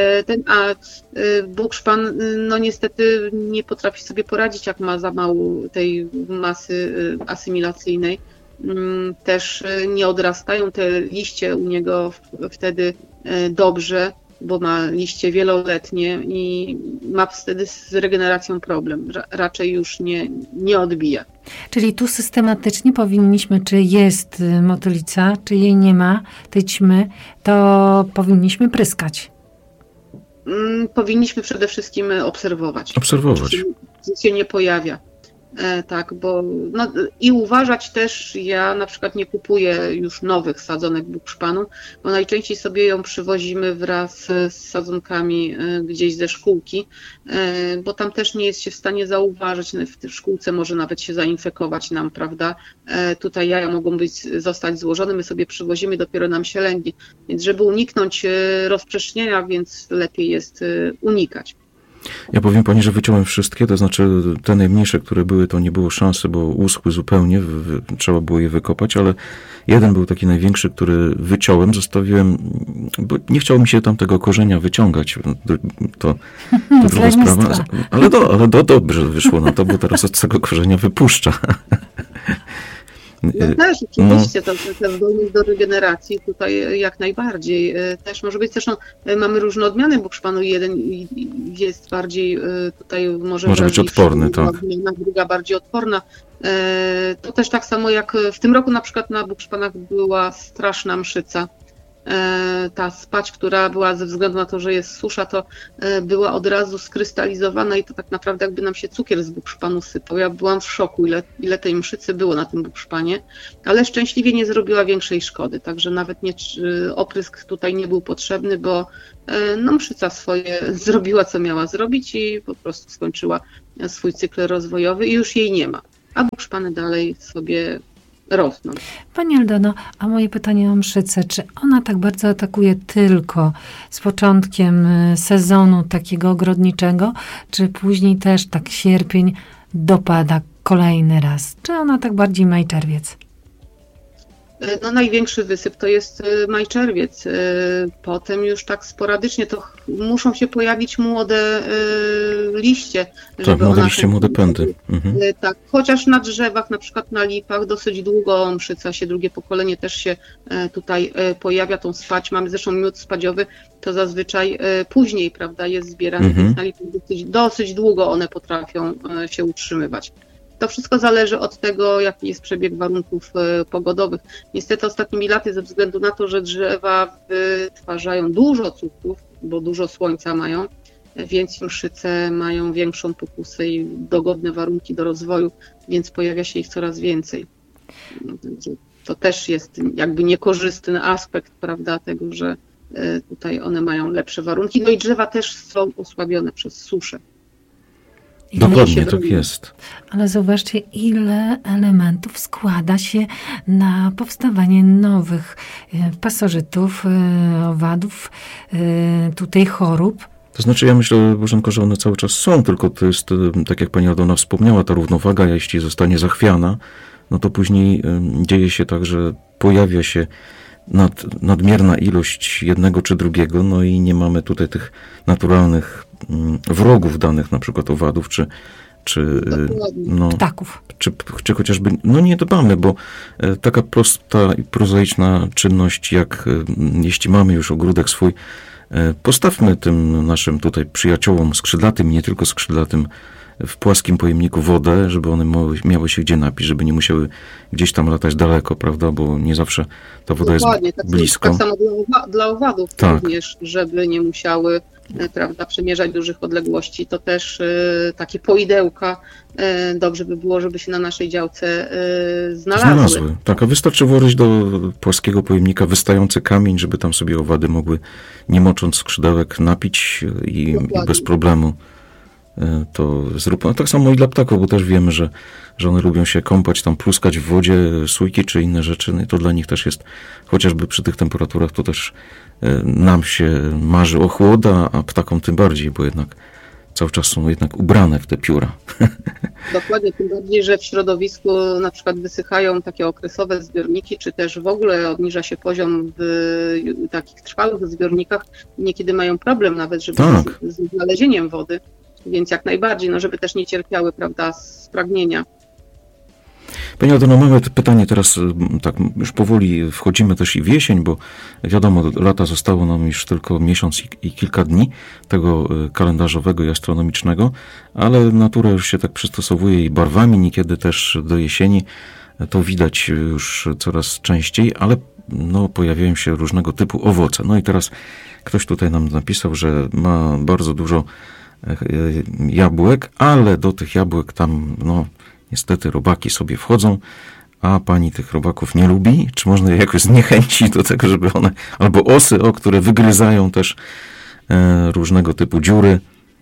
bukszpan no niestety nie potrafi sobie poradzić, jak ma za mało tej masy asymilacyjnej. Też nie odrastają te liście u niego wtedy dobrze, bo ma liście wieloletnie i ma wtedy z regeneracją problem. Raczej już nie odbija. Czyli tu systematycznie powinniśmy, czy jest motylica, czy jej nie ma, tej ćmy, to powinniśmy pryskać. Powinniśmy przede wszystkim obserwować. Czy się nie pojawia. Tak, bo i uważać też, ja na przykład nie kupuję już nowych sadzonek bukszpanu, bo najczęściej sobie ją przywozimy wraz z sadzonkami gdzieś ze szkółki, bo tam też nie jest się w stanie zauważyć, w tej szkółce może nawet się zainfekować nam, prawda, tutaj jaja mogą zostać złożone, my sobie przywozimy, dopiero nam się lęgnie, więc żeby uniknąć rozprzestrzeniania, więc lepiej jest unikać. Ja powiem pani, że wyciąłem wszystkie, to znaczy te najmniejsze, które były, to nie było szansy, bo uschły zupełnie, trzeba było je wykopać, ale jeden był taki największy, który wyciąłem, zostawiłem, bo nie chciało mi się tam tego korzenia wyciągać, to druga sprawa, ale dobrze wyszło na to, bo teraz od tego korzenia wypuszcza. No też, oczywiście, te zdolność do regeneracji tutaj jak najbardziej też może być. Zresztą mamy różne odmiany bukszpanu. Jeden jest bardziej tutaj może być odporny, tak. Druga bardziej odporna. To też tak samo jak w tym roku na przykład na bukszpanach była straszna mszyca. ta spać, która była ze względu na to, że jest susza, to była od razu skrystalizowana i to tak naprawdę jakby nam się cukier z bukszpanu sypał. Ja byłam w szoku, ile tej mszycy było na tym bukszpanie, ale szczęśliwie nie zrobiła większej szkody, także nawet oprysk tutaj nie był potrzebny, bo no, mszyca swoje zrobiła, co miała zrobić i po prostu skończyła swój cykl rozwojowy i już jej nie ma, a bukszpany dalej sobie rosną. Pani Aldono, a moje pytanie o mszycę, czy ona tak bardzo atakuje tylko z początkiem sezonu takiego ogrodniczego, czy później też tak sierpień dopada kolejny raz? Czy ona tak bardziej maj, czerwiec? No, największy wysyp to jest maj-czerwiec. Potem już tak sporadycznie to muszą się pojawić młode liście. Tak, młode liście, młode pędy. Tak, chociaż na drzewach, na przykład na lipach, dosyć długo mszyca się, drugie pokolenie też się tutaj pojawia, tą spać. Mamy zresztą miód spadziowy, to zazwyczaj później, prawda, jest zbierany, więc na lipach dosyć długo one potrafią się utrzymywać. To wszystko zależy od tego, jaki jest przebieg warunków pogodowych. Niestety ostatnimi laty, ze względu na to, że drzewa wytwarzają dużo cukrów, bo dużo słońca mają, więc mszyce mają większą pokusę i dogodne warunki do rozwoju, więc pojawia się ich coraz więcej. To też jest jakby niekorzystny aspekt, prawda, tego, że tutaj one mają lepsze warunki. No i drzewa też są osłabione przez suszę. Dokładnie, tak jest. Ale zauważcie, ile elementów składa się na powstawanie nowych pasożytów, owadów, tutaj chorób. To znaczy, ja myślę, Bożenko, że one cały czas są, tylko to jest, tak jak pani Aldona wspomniała, ta równowaga, jeśli zostanie zachwiana, no to później dzieje się tak, że pojawia się nadmierna ilość jednego czy drugiego, no i nie mamy tutaj tych naturalnych wrogów danych, na przykład owadów, czy no, ptaków. Czy chociażby, no nie dbamy, bo taka prosta i prozaiczna czynność, jak jeśli mamy już ogródek swój, postawmy tym naszym tutaj przyjaciołom skrzydlatym, nie tylko skrzydlatym, w płaskim pojemniku wodę, żeby one miały się gdzie napić, żeby nie musiały gdzieś tam latać daleko, prawda, bo nie zawsze ta woda dokładnie, jest blisko. Tak samo dla owadów również, żeby nie musiały, prawda, przemierzać dużych odległości. To też takie poidełka dobrze by było, żeby się na naszej działce znalazły. Tak, a wystarczy włożyć do płaskiego pojemnika wystający kamień, żeby tam sobie owady mogły, nie mocząc skrzydełek, napić i bez problemu to zróbmy. Tak samo i dla ptaków, bo też wiemy, że one lubią się kąpać, tam pluskać w wodzie, sójki czy inne rzeczy. No i to dla nich też jest, chociażby przy tych temperaturach, to też nam się marzy ochłoda, a ptakom tym bardziej, bo jednak cały czas są jednak ubrane w te pióra. Dokładnie, tym bardziej, że w środowisku na przykład wysychają takie okresowe zbiorniki, czy też w ogóle obniża się poziom w takich trwałych zbiornikach. Niekiedy mają problem nawet, żeby z znalezieniem wody. Więc jak najbardziej, no żeby też nie cierpiały, prawda, z pragnienia. Pani Aldono, mamy pytanie teraz, tak już powoli wchodzimy też i w jesień, bo wiadomo, lata zostało nam już tylko miesiąc i kilka dni tego kalendarzowego i astronomicznego, ale natura już się tak przystosowuje i barwami, niekiedy też do jesieni, to widać już coraz częściej, ale no, pojawiają się różnego typu owoce. No i teraz ktoś tutaj nam napisał, że ma bardzo dużo jabłek, ale do tych jabłek tam, no niestety robaki sobie wchodzą, a pani tych robaków nie lubi. Czy można je jakoś zniechęcić do tego, żeby one, albo osy, które wygryzają też różnego typu dziury.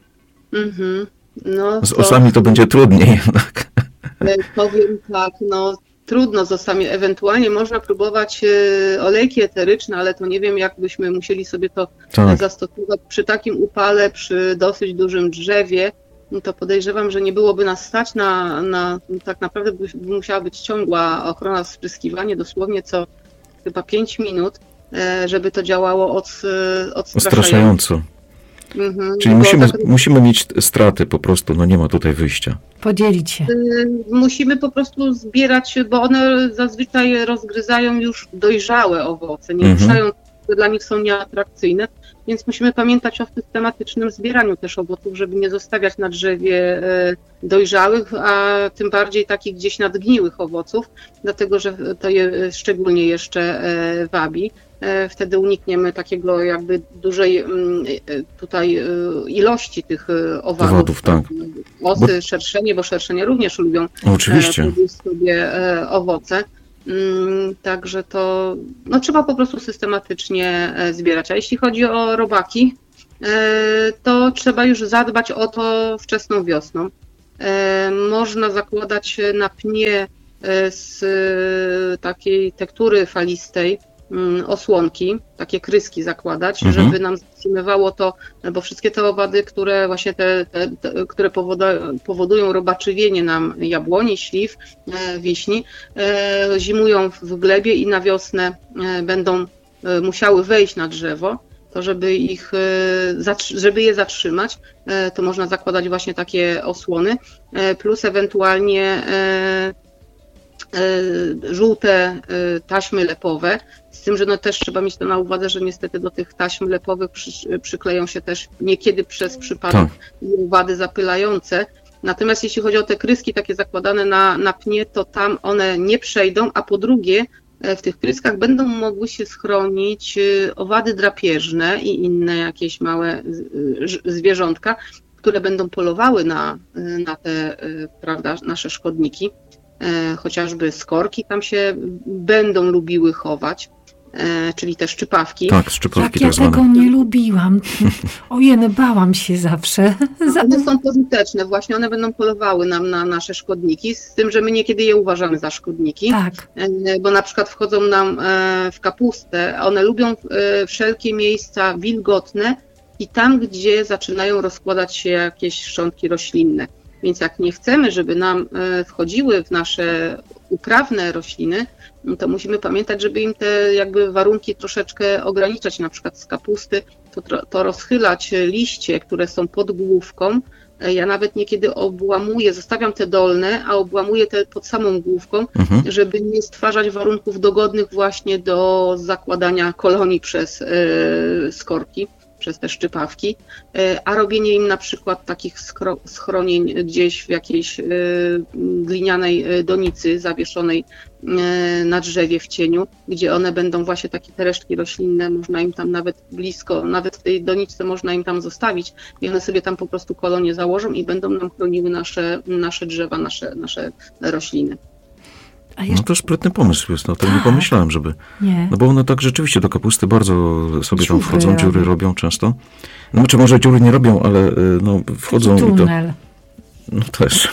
No, z osami to będzie trudniej. Tak? Powiem tak, no trudno z osami. Ewentualnie można próbować olejki eteryczne, ale to nie wiem, jak byśmy musieli sobie to zastosować przy takim upale, przy dosyć dużym drzewie. No to podejrzewam, że nie byłoby nas stać na tak naprawdę by musiała być ciągła ochrona, spryskiwanie dosłownie co chyba 5 minut, żeby to działało odstraszająco. Czyli musimy mieć straty po prostu, no nie ma tutaj wyjścia. Podzielić się. Musimy po prostu zbierać, bo one zazwyczaj rozgryzają już dojrzałe owoce, nie ruszają, które dla nich są nieatrakcyjne, więc musimy pamiętać o systematycznym zbieraniu też owoców, żeby nie zostawiać na drzewie dojrzałych, a tym bardziej takich gdzieś nadgniłych owoców, dlatego że to je szczególnie jeszcze wabi. Wtedy unikniemy takiego jakby dużej tutaj ilości tych owadów. Tak. Osy, szerszenie, bo szerszenie również lubią oczywiście sobie owoce. Także to trzeba po prostu systematycznie zbierać. A jeśli chodzi o robaki, to trzeba już zadbać o to wczesną wiosną. Można zakładać na pnie z takiej tektury falistej osłonki, takie kryski zakładać, żeby nam zatrzymywało to, bo wszystkie te owady, które właśnie które powodują robaczywienie nam jabłoni, śliw, wiśni, zimują w glebie i na wiosnę będą musiały wejść na drzewo, to żeby je zatrzymać, to można zakładać właśnie takie osłony, plus ewentualnie żółte taśmy lepowe, z tym, że też trzeba mieć to na uwadze, że niestety do tych taśm lepowych przykleją się też niekiedy przez przypadek owady zapylające. Natomiast jeśli chodzi o te kryski takie zakładane na pnie, to tam one nie przejdą, a po drugie w tych kryskach będą mogły się schronić owady drapieżne i inne jakieś małe zwierzątka, które będą polowały na te, prawda, nasze szkodniki. Chociażby skorki tam się będą lubiły chować, czyli te szczypawki. Tak, szczypawki ja tego nie lubiłam. Ojej, bałam się zawsze. One są pożyteczne, właśnie one będą polowały nam na nasze szkodniki, z tym, że my niekiedy je uważamy za szkodniki, tak. Bo na przykład wchodzą nam w kapustę, one lubią wszelkie miejsca wilgotne i tam, gdzie zaczynają rozkładać się jakieś szczątki roślinne. Więc jak nie chcemy, żeby nam wchodziły w nasze uprawne rośliny, to musimy pamiętać, żeby im te jakby warunki troszeczkę ograniczać. Na przykład z kapusty to rozchylać liście, które są pod główką. Ja nawet niekiedy obłamuję, zostawiam te dolne, a obłamuję te pod samą główką, żeby nie stwarzać warunków dogodnych właśnie do zakładania kolonii przez skorki, przez te szczypawki, a robienie im na przykład takich schronień gdzieś w jakiejś glinianej donicy zawieszonej na drzewie w cieniu, gdzie one będą właśnie takie te resztki roślinne, można im tam nawet blisko, nawet w tej doniczce można im tam zostawić i one sobie tam po prostu kolonie założą i będą nam chroniły nasze drzewa, nasze rośliny. No to sprytny pomysł jest, o tym nie pomyślałem, żeby... Nie. No bo one tak rzeczywiście do kapusty bardzo sobie tam wchodzą, dziury robią często. No czy może dziury nie robią, ale no wchodzą taki i to... No też.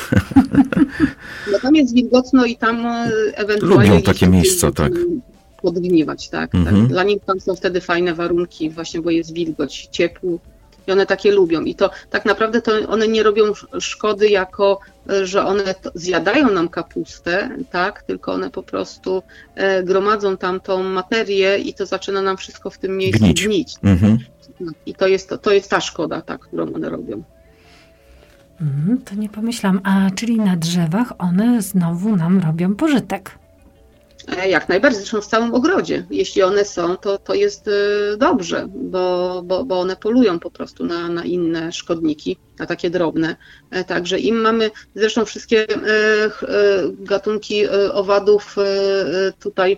No tam jest wilgotno i tam ewentualnie... Lubią takie miejsca, tak. Podgniwać, tak. Dla nich tam są wtedy fajne warunki właśnie, bo jest wilgoć, ciepło. I one takie lubią. I to tak naprawdę to one nie robią szkody jako, że one zjadają nam kapustę, tak? Tylko one po prostu gromadzą tam tą materię i to zaczyna nam wszystko w tym miejscu gnić. I to jest ta szkoda, tak, którą one robią. To nie pomyślałam. A czyli na drzewach one znowu nam robią pożytek. Jak najbardziej, zresztą w całym ogrodzie. Jeśli one są, to jest dobrze, bo one polują po prostu na inne szkodniki, na takie drobne. Także im mamy, zresztą wszystkie gatunki owadów tutaj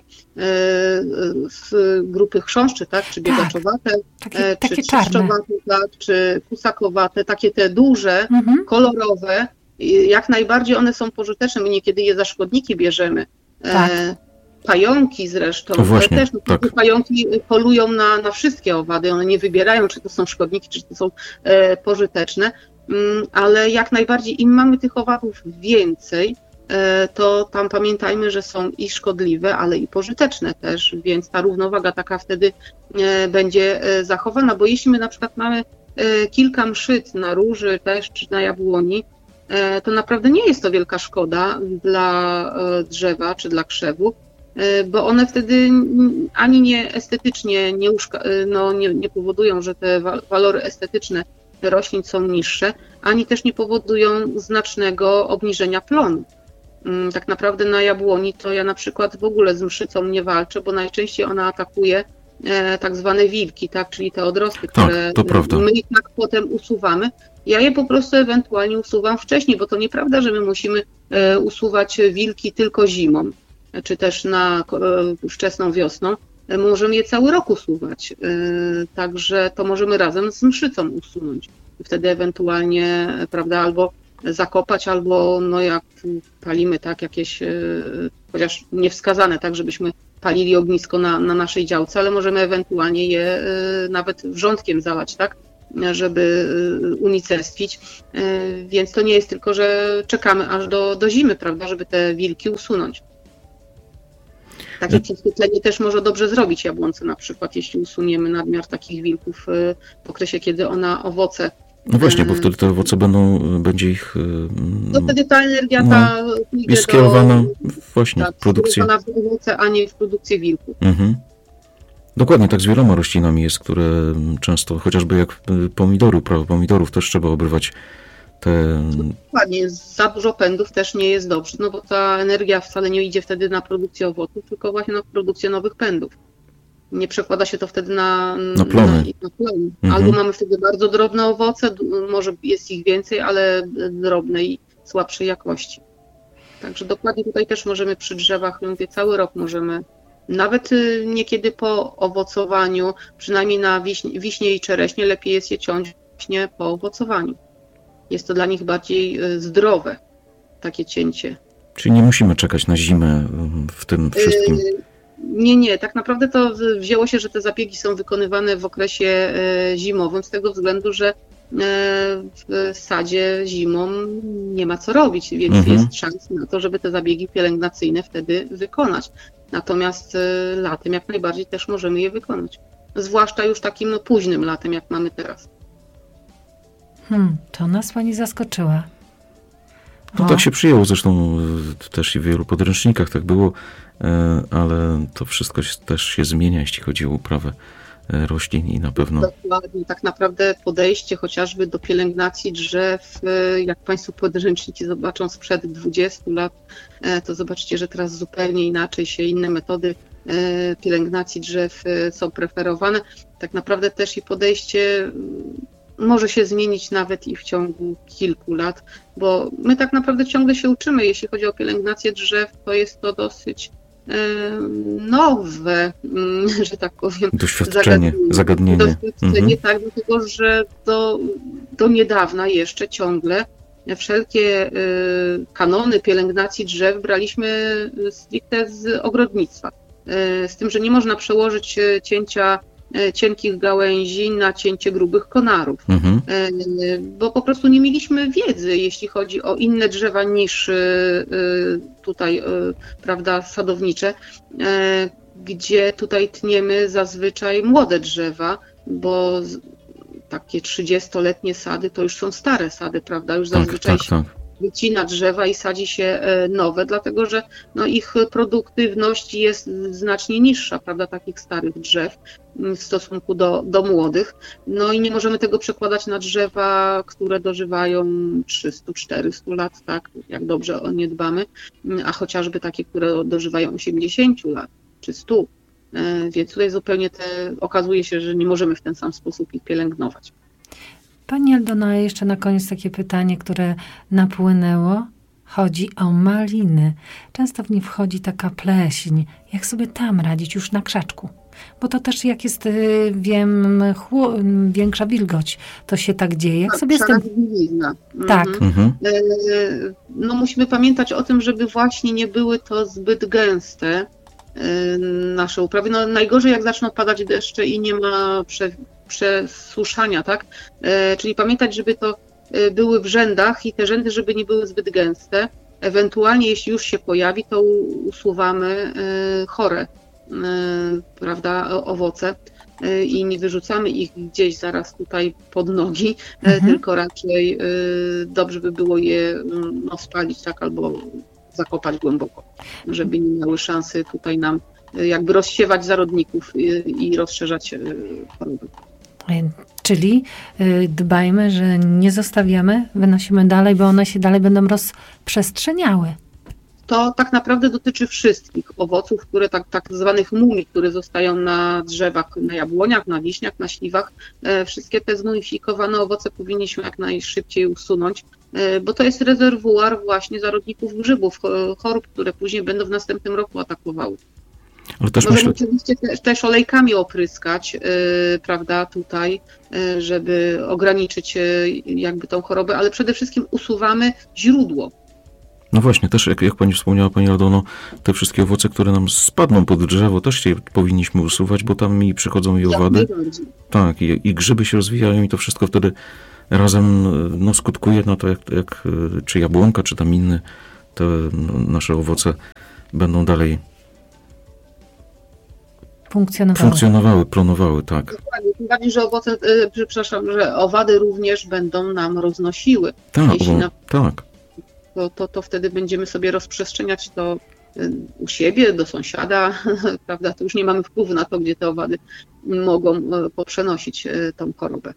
z grupy chrząszczy, tak, czy biegaczowate, takie czy trzeszczowate, tak, czy kusakowate, takie te duże, kolorowe, jak najbardziej one są pożyteczne. My niekiedy je za szkodniki bierzemy. Tak. Pająki zresztą, właśnie, też tak. Pająki polują na wszystkie owady, one nie wybierają, czy to są szkodniki, czy to są pożyteczne, ale jak najbardziej im mamy tych owadów więcej, to tam pamiętajmy, że są i szkodliwe, ale i pożyteczne też, więc ta równowaga taka wtedy będzie zachowana, bo jeśli my na przykład mamy kilka mszyc na róży też, czy na jabłoni, to naprawdę nie jest to wielka szkoda dla drzewa, czy dla krzewu, bo one wtedy ani nie estetycznie nie powodują, że te walory estetyczne roślin są niższe, ani też nie powodują znacznego obniżenia plonu. Tak naprawdę na jabłoni to ja na przykład w ogóle z mszycą nie walczę, bo najczęściej ona atakuje tak zwane wilki, tak, czyli te odrosty, które my i tak potem usuwamy. Ja je po prostu ewentualnie usuwam wcześniej, bo to nieprawda, że my musimy usuwać wilki tylko zimą, czy też na wczesną wiosną. możemy je cały rok usuwać. Także to możemy razem z mszycą usunąć. Wtedy ewentualnie, prawda, albo zakopać, albo no jak palimy tak jakieś, chociaż niewskazane tak, żebyśmy palili ognisko na naszej działce, ale możemy ewentualnie je nawet wrzątkiem zalać, tak, żeby unicestwić. Więc to nie jest tylko, że czekamy aż do zimy, prawda, żeby te wilki usunąć. Takie prześwietlenie też może dobrze zrobić jabłonce na przykład, jeśli usuniemy nadmiar takich wilków w okresie, kiedy ona owoce. No właśnie, bo wtedy te owoce będzie ich... No wtedy ta energia jest skierowana właśnie w produkcję. Skierowana w owoce, a nie w produkcję wilków. Mhm. Dokładnie, tak z wieloma roślinami jest, które często, chociażby jak uprawa pomidorów, też trzeba obrywać te... Dokładnie, za dużo pędów też nie jest dobrze, no bo ta energia wcale nie idzie wtedy na produkcję owoców, tylko właśnie na produkcję nowych pędów. Nie przekłada się to wtedy na plony. Albo mamy wtedy bardzo drobne owoce, może jest ich więcej, ale drobne i słabszej jakości. Także dokładnie tutaj też możemy przy drzewach, mówię, cały rok możemy, nawet niekiedy po owocowaniu, przynajmniej na wiśnie i czereśnie, lepiej jest je ciąć właśnie po owocowaniu. Jest to dla nich bardziej zdrowe, takie cięcie. Czyli nie musimy czekać na zimę w tym wszystkim? Nie. Tak naprawdę to wzięło się, że te zabiegi są wykonywane w okresie zimowym, z tego względu, że w sadzie zimą nie ma co robić, więc jest szansa na to, żeby te zabiegi pielęgnacyjne wtedy wykonać. Natomiast latem jak najbardziej też możemy je wykonać. Zwłaszcza już takim późnym latem, jak mamy teraz. To nas pani zaskoczyła. No tak się przyjęło, zresztą też i w wielu podręcznikach tak było, ale to wszystko też się zmienia, jeśli chodzi o uprawę roślin i na pewno... Dokładnie, tak naprawdę podejście chociażby do pielęgnacji drzew, jak Państwo podręczniki zobaczą sprzed 20 lat, to zobaczycie, że teraz zupełnie inaczej się inne metody pielęgnacji drzew są preferowane. Tak naprawdę też i podejście może się zmienić nawet i w ciągu kilku lat, bo my tak naprawdę ciągle się uczymy. Jeśli chodzi o pielęgnację drzew, to jest to dosyć nowe, że tak powiem, zagadnienie. Doświadczenie, tak, dlatego że do niedawna jeszcze ciągle wszelkie kanony pielęgnacji drzew braliśmy stricte z ogrodnictwa. Z tym, że nie można przełożyć cięcia cienkich gałęzi na cięcie grubych konarów, bo po prostu nie mieliśmy wiedzy, jeśli chodzi o inne drzewa niż tutaj, prawda, sadownicze, gdzie tutaj tniemy zazwyczaj młode drzewa, bo takie 30-letnie sady to już są stare sady, prawda, już zazwyczaj się wycina drzewa i sadzi się nowe, dlatego że ich produktywność jest znacznie niższa, prawda, takich starych drzew w stosunku do młodych. No i nie możemy tego przekładać na drzewa, które dożywają 300-400 lat, tak, jak dobrze o nie dbamy, a chociażby takie, które dożywają 80 lat czy 100. Więc tutaj zupełnie okazuje się, że nie możemy w ten sam sposób ich pielęgnować. Pani Aldona, jeszcze na koniec takie pytanie, które napłynęło. Chodzi o maliny. Często w nie wchodzi taka pleśń. Jak sobie tam radzić już na krzaczku? Bo to też jak jest, wiem, większa wilgoć, to się tak dzieje. Jak sobie z tym... Tak. No musimy pamiętać o tym, żeby właśnie nie były to zbyt gęste nasze uprawy. No najgorzej jak zaczną padać deszcze i nie ma przesuszania, tak? Czyli pamiętać, żeby to były w rzędach i te rzędy, żeby nie były zbyt gęste. Ewentualnie, jeśli już się pojawi, to usuwamy chore, prawda, owoce i nie wyrzucamy ich gdzieś zaraz tutaj pod nogi, tylko raczej dobrze by było je spalić, tak, albo zakopać głęboko, żeby nie miały szansy tutaj nam jakby rozsiewać zarodników i rozszerzać choroby. Czyli dbajmy, że nie zostawiamy, wynosimy dalej, bo one się dalej będą rozprzestrzeniały. To tak naprawdę dotyczy wszystkich owoców, które tak zwanych mumii, które zostają na drzewach, na jabłoniach, na wiśniach, na śliwach. Wszystkie te zmumifikowane owoce powinniśmy jak najszybciej usunąć, bo to jest rezerwuar właśnie zarodników grzybów, chorób, które później będą w następnym roku atakowały. Ale też możemy oczywiście też olejkami opryskać, prawda, tutaj, żeby ograniczyć jakby tą chorobę, ale przede wszystkim usuwamy źródło. No właśnie, też jak pani wspomniała, pani Aldono, te wszystkie owoce, które nam spadną pod drzewo, też się powinniśmy usuwać, bo tam i przychodzą i owady. Tak, i grzyby się rozwijają i to wszystko wtedy razem skutkuje na to, jak czy jabłonka, czy tam inny, te nasze owoce będą dalej funkcjonowały, plonowały, tak. Dokładnie, tym bardziej, że że owady również będą nam roznosiły. Tak, tak. To wtedy będziemy sobie rozprzestrzeniać to u siebie, do sąsiada, prawda? To już nie mamy wpływu na to, gdzie te owady mogą poprzenosić tą chorobę.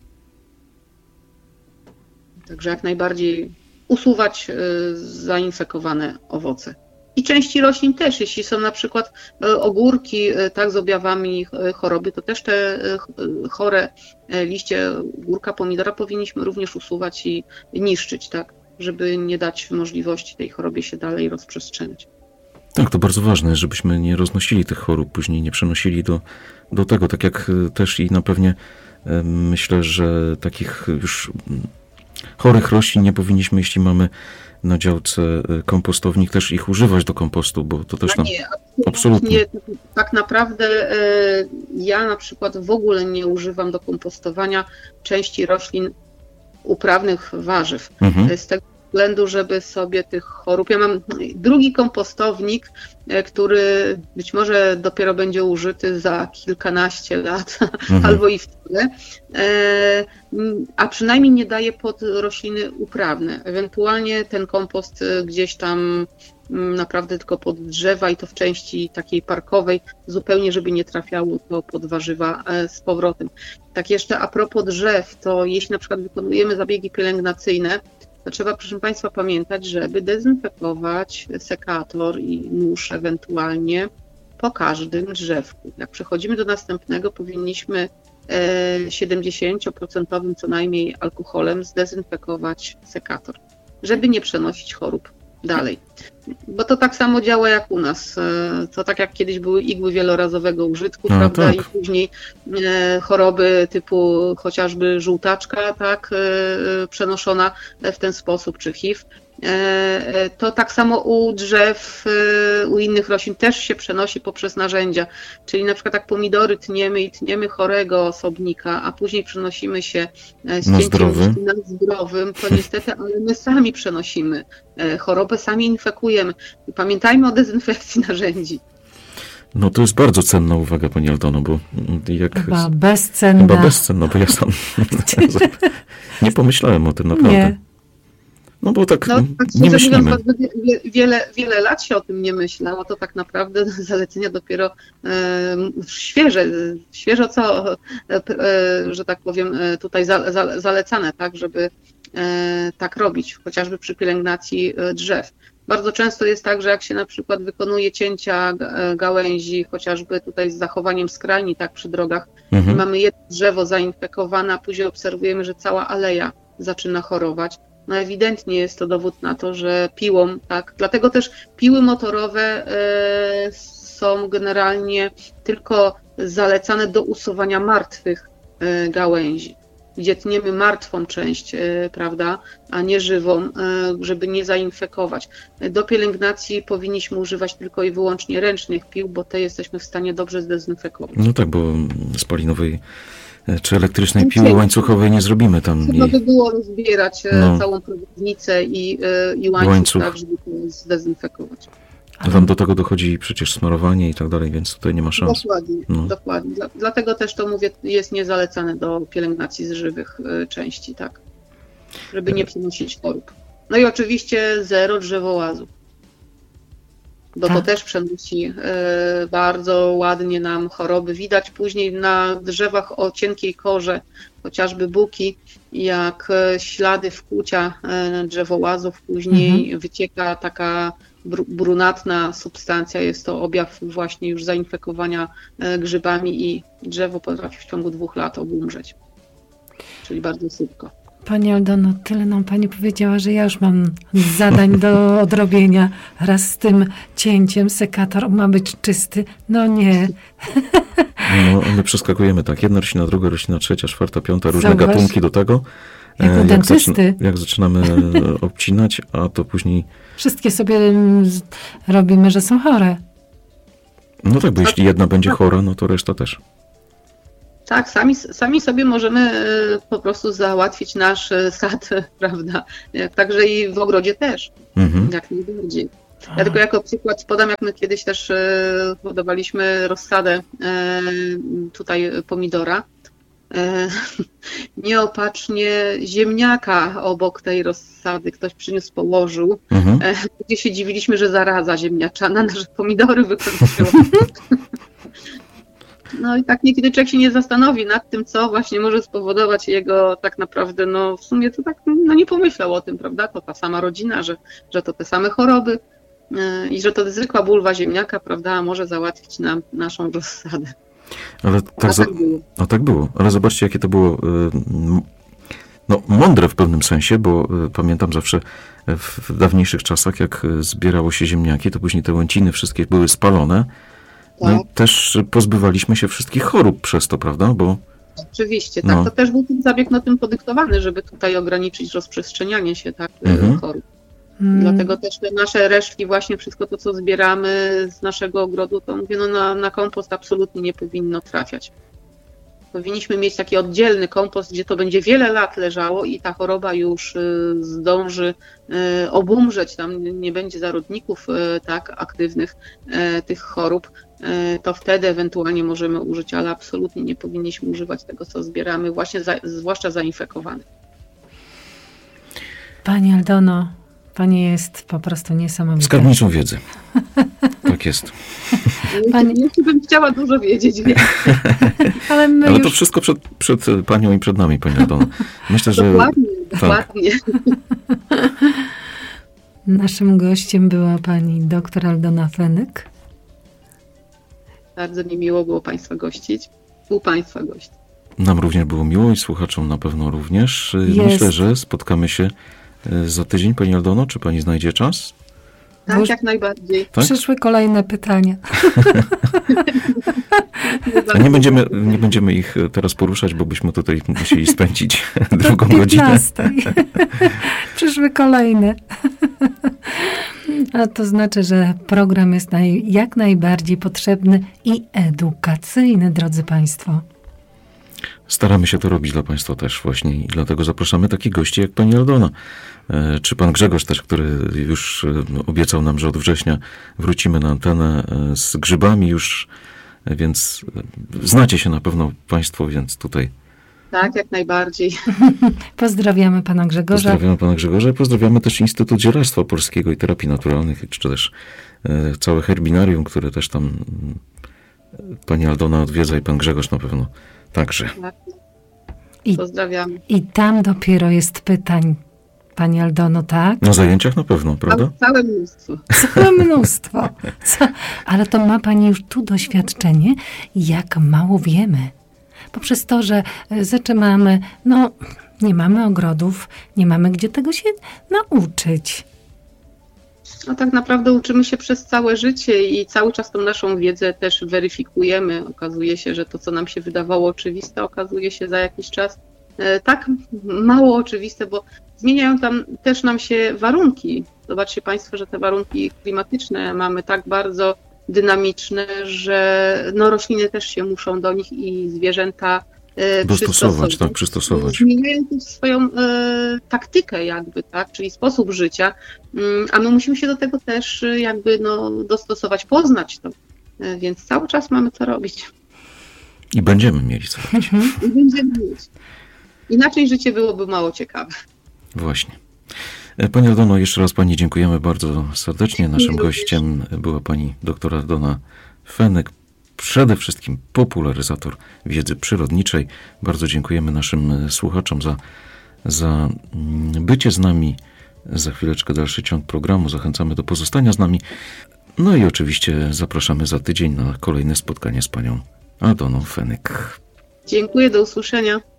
Także jak najbardziej usuwać zainfekowane owoce. I części roślin też, jeśli są na przykład ogórki tak, z objawami choroby, to też te chore liście ogórka, pomidora powinniśmy również usuwać i niszczyć, tak, żeby nie dać możliwości tej chorobie się dalej rozprzestrzeniać. Tak, to bardzo ważne, żebyśmy nie roznosili tych chorób, później nie przenosili do tego, tak jak też i na pewnie myślę, że takich już chorych roślin nie powinniśmy, jeśli mamy na działce kompostownik, też ich używać do kompostu, bo to też nam... Nie, absolutnie. Tak naprawdę ja na przykład w ogóle nie używam do kompostowania części roślin uprawnych warzyw. Z tego względu, żeby sobie tych chorób... Ja mam drugi kompostownik, który być może dopiero będzie użyty za kilkanaście lat, albo i wtedy, a przynajmniej nie daje pod rośliny uprawne. Ewentualnie ten kompost gdzieś tam naprawdę tylko pod drzewa i to w części takiej parkowej, zupełnie żeby nie trafiało to pod warzywa z powrotem. Tak jeszcze a propos drzew, to jeśli na przykład wykonujemy zabiegi pielęgnacyjne, to trzeba, proszę Państwa, pamiętać, żeby dezynfekować sekator i nóż ewentualnie po każdym drzewku. Jak przechodzimy do następnego, powinniśmy 70% co najmniej alkoholem zdezynfekować sekator, żeby nie przenosić chorób dalej. Bo to tak samo działa jak u nas. To tak jak kiedyś były igły wielorazowego użytku, prawda? Tak. I później choroby typu chociażby żółtaczka, tak, przenoszona w ten sposób, czy HIV. To tak samo u drzew, u innych roślin też się przenosi poprzez narzędzia. Czyli na przykład jak pomidory tniemy chorego osobnika, a później przenosimy się z cięciem na zdrowym, to niestety, ale my sami przenosimy chorobę, sami infekujemy. I pamiętajmy o dezynfekcji narzędzi. No to jest bardzo cenna uwaga, pani Aldono, bo jak... Chyba bezcenna, bo ja sam nie pomyślałem o tym naprawdę. Nie. No bo tak nie myślimy. Wiele lat się o tym nie myślało, to tak naprawdę zalecenia dopiero świeżo co, że tak powiem, tutaj zalecane, tak, żeby tak robić, chociażby przy pielęgnacji drzew. Bardzo często jest tak, że jak się na przykład wykonuje cięcia gałęzi, chociażby tutaj z zachowaniem skrajni, tak przy drogach, mamy jedno drzewo zainfekowane, a później obserwujemy, że cała aleja zaczyna chorować. No ewidentnie jest to dowód na to, że piłą, tak, dlatego też piły motorowe są generalnie tylko zalecane do usuwania martwych gałęzi, gdzie tniemy martwą część, prawda, a nie żywą, żeby nie zainfekować. Do pielęgnacji powinniśmy używać tylko i wyłącznie ręcznych pił, bo te jesteśmy w stanie dobrze zdezynfekować. No tak, bo spalinowej czy elektrycznej piły łańcuchowej nie zrobimy tam. Trzeba by było rozbierać całą prowadnicę i łańcuch, tak, żeby to zdezynfekować. To tam do tego dochodzi przecież smarowanie i tak dalej, więc tutaj nie ma szans. Dokładnie. Dlatego też to mówię, jest niezalecane do pielęgnacji z żywych części, tak, żeby nie przenosić chorób. No i oczywiście zero drzewołazów, bo to też przenosi bardzo ładnie nam choroby. Widać później na drzewach o cienkiej korze, chociażby buki, jak ślady wkłucia drzewołazów, później wycieka taka brunatna substancja, jest to objaw właśnie już zainfekowania grzybami i drzewo potrafi w ciągu 2 lat obumrzeć, czyli bardzo szybko. Pani Aldono, tyle nam pani powiedziała, że ja już mam zadań do odrobienia. Raz z tym cięciem, sekator ma być czysty. No nie. No, my przeskakujemy tak. Jedna roślina, druga roślina, trzecia, czwarta, piąta, różne Zauważ. gatunki do tego. Jak u dentysty. Jak zaczynamy obcinać, a to później... Wszystkie sobie robimy, że są chore. No tak, bo jeśli jedna będzie chora, no to reszta też. Tak, sami sobie możemy po prostu załatwić nasz sad, prawda? Także i w ogrodzie też, jak najbardziej. Ja tylko jako przykład podam, jak my kiedyś też hodowaliśmy rozsadę tutaj pomidora. Nieopatrznie ziemniaka obok tej rozsady ktoś przyniósł, położył. Gdzie się dziwiliśmy, że zaraza ziemniaczana nasze pomidory wykończyła. No i tak niekiedy człowiek się nie zastanowi nad tym, co właśnie może spowodować jego tak naprawdę, no w sumie to tak no nie pomyślał o tym, prawda? To ta sama rodzina, że to te same choroby i że to zwykła bulwa ziemniaka, prawda, może załatwić nam naszą rozsadę. Ale tak było. Ale zobaczcie, jakie to było mądre w pewnym sensie, bo pamiętam zawsze w dawniejszych czasach, jak zbierało się ziemniaki, to później te łęciny wszystkie były spalone. No i też pozbywaliśmy się wszystkich chorób przez to, prawda? Bo... Oczywiście, tak. To też był ten zabieg tym podyktowany, żeby tutaj ograniczyć rozprzestrzenianie się chorób. Dlatego też te nasze resztki, właśnie wszystko to, co zbieramy z naszego ogrodu, to mówię, na kompost absolutnie nie powinno trafiać. Powinniśmy mieć taki oddzielny kompost, gdzie to będzie wiele lat leżało i ta choroba już zdąży obumrzeć, tam nie będzie zarodników tak aktywnych tych chorób, to wtedy ewentualnie możemy użyć, ale absolutnie nie powinniśmy używać tego, co zbieramy, właśnie zwłaszcza zainfekowanych. Pani Aldono, pani jest po prostu niesamowita. Skarbnicą wiedzy. Tak jest. Jeszcze bym chciała dużo wiedzieć. Ale to wszystko przed panią i przed nami, pani Aldono. Myślę, że... Dokładnie. Naszym gościem była pani dr Aldona Fenyk. Bardzo mi miło było państwa gościć. U państwa gość. Nam również było miło i słuchaczom na pewno również. Myślę, że spotkamy się za tydzień, pani Aldono. Czy pani znajdzie czas? Tak, jak najbardziej. Tak? Przyszły kolejne pytania. Nie będziemy ich teraz poruszać, bo byśmy tutaj musieli spędzić drugą godzinę. Przyszły kolejne. A to znaczy, że program jest jak najbardziej potrzebny i edukacyjny, drodzy państwo. Staramy się to robić dla państwa też właśnie i dlatego zapraszamy takich gości jak pani Aldona. Czy pan Grzegorz też, który już obiecał nam, że od września wrócimy na antenę z grzybami już, więc znacie się na pewno państwo, więc tutaj... Tak, jak najbardziej. Pozdrawiamy pana Grzegorza. Pozdrawiamy pana Grzegorza i pozdrawiamy też Instytut Zielarstwa Polskiego i Terapii Naturalnych, czy też całe herbinarium, które też tam pani Aldona odwiedza i pan Grzegorz na pewno także. Tak. Pozdrawiamy. I tam dopiero jest pytań, pani Aldono, tak? Na zajęciach na pewno, prawda? Całe mnóstwo. Całe mnóstwo. Ale to ma pani już tu doświadczenie, jak mało wiemy. Poprzez to, że zaczynamy, nie mamy ogrodów, nie mamy gdzie tego się nauczyć. No tak naprawdę uczymy się przez całe życie i cały czas tą naszą wiedzę też weryfikujemy. Okazuje się, że to, co nam się wydawało oczywiste, okazuje się za jakiś czas tak mało oczywiste, bo zmieniają tam też nam się warunki. Zobaczcie państwo, że te warunki klimatyczne mamy tak bardzo dynamiczne, że rośliny też się muszą do nich i zwierzęta przystosować. Zmieniają też swoją taktykę jakby, tak, czyli sposób życia, a my musimy się do tego też jakby dostosować, poznać to, więc cały czas mamy co robić. I będziemy mieli co robić. I będziemy mieć. Inaczej życie byłoby mało ciekawe. Właśnie. Pani Aldono, jeszcze raz pani dziękujemy bardzo serdecznie. Naszym gościem była pani dr Aldona Fenyk, przede wszystkim popularyzator wiedzy przyrodniczej. Bardzo dziękujemy naszym słuchaczom za bycie z nami. Za chwileczkę dalszy ciąg programu. Zachęcamy do pozostania z nami. No i oczywiście zapraszamy za tydzień na kolejne spotkanie z panią Aldoną Fenyk. Dziękuję, do usłyszenia.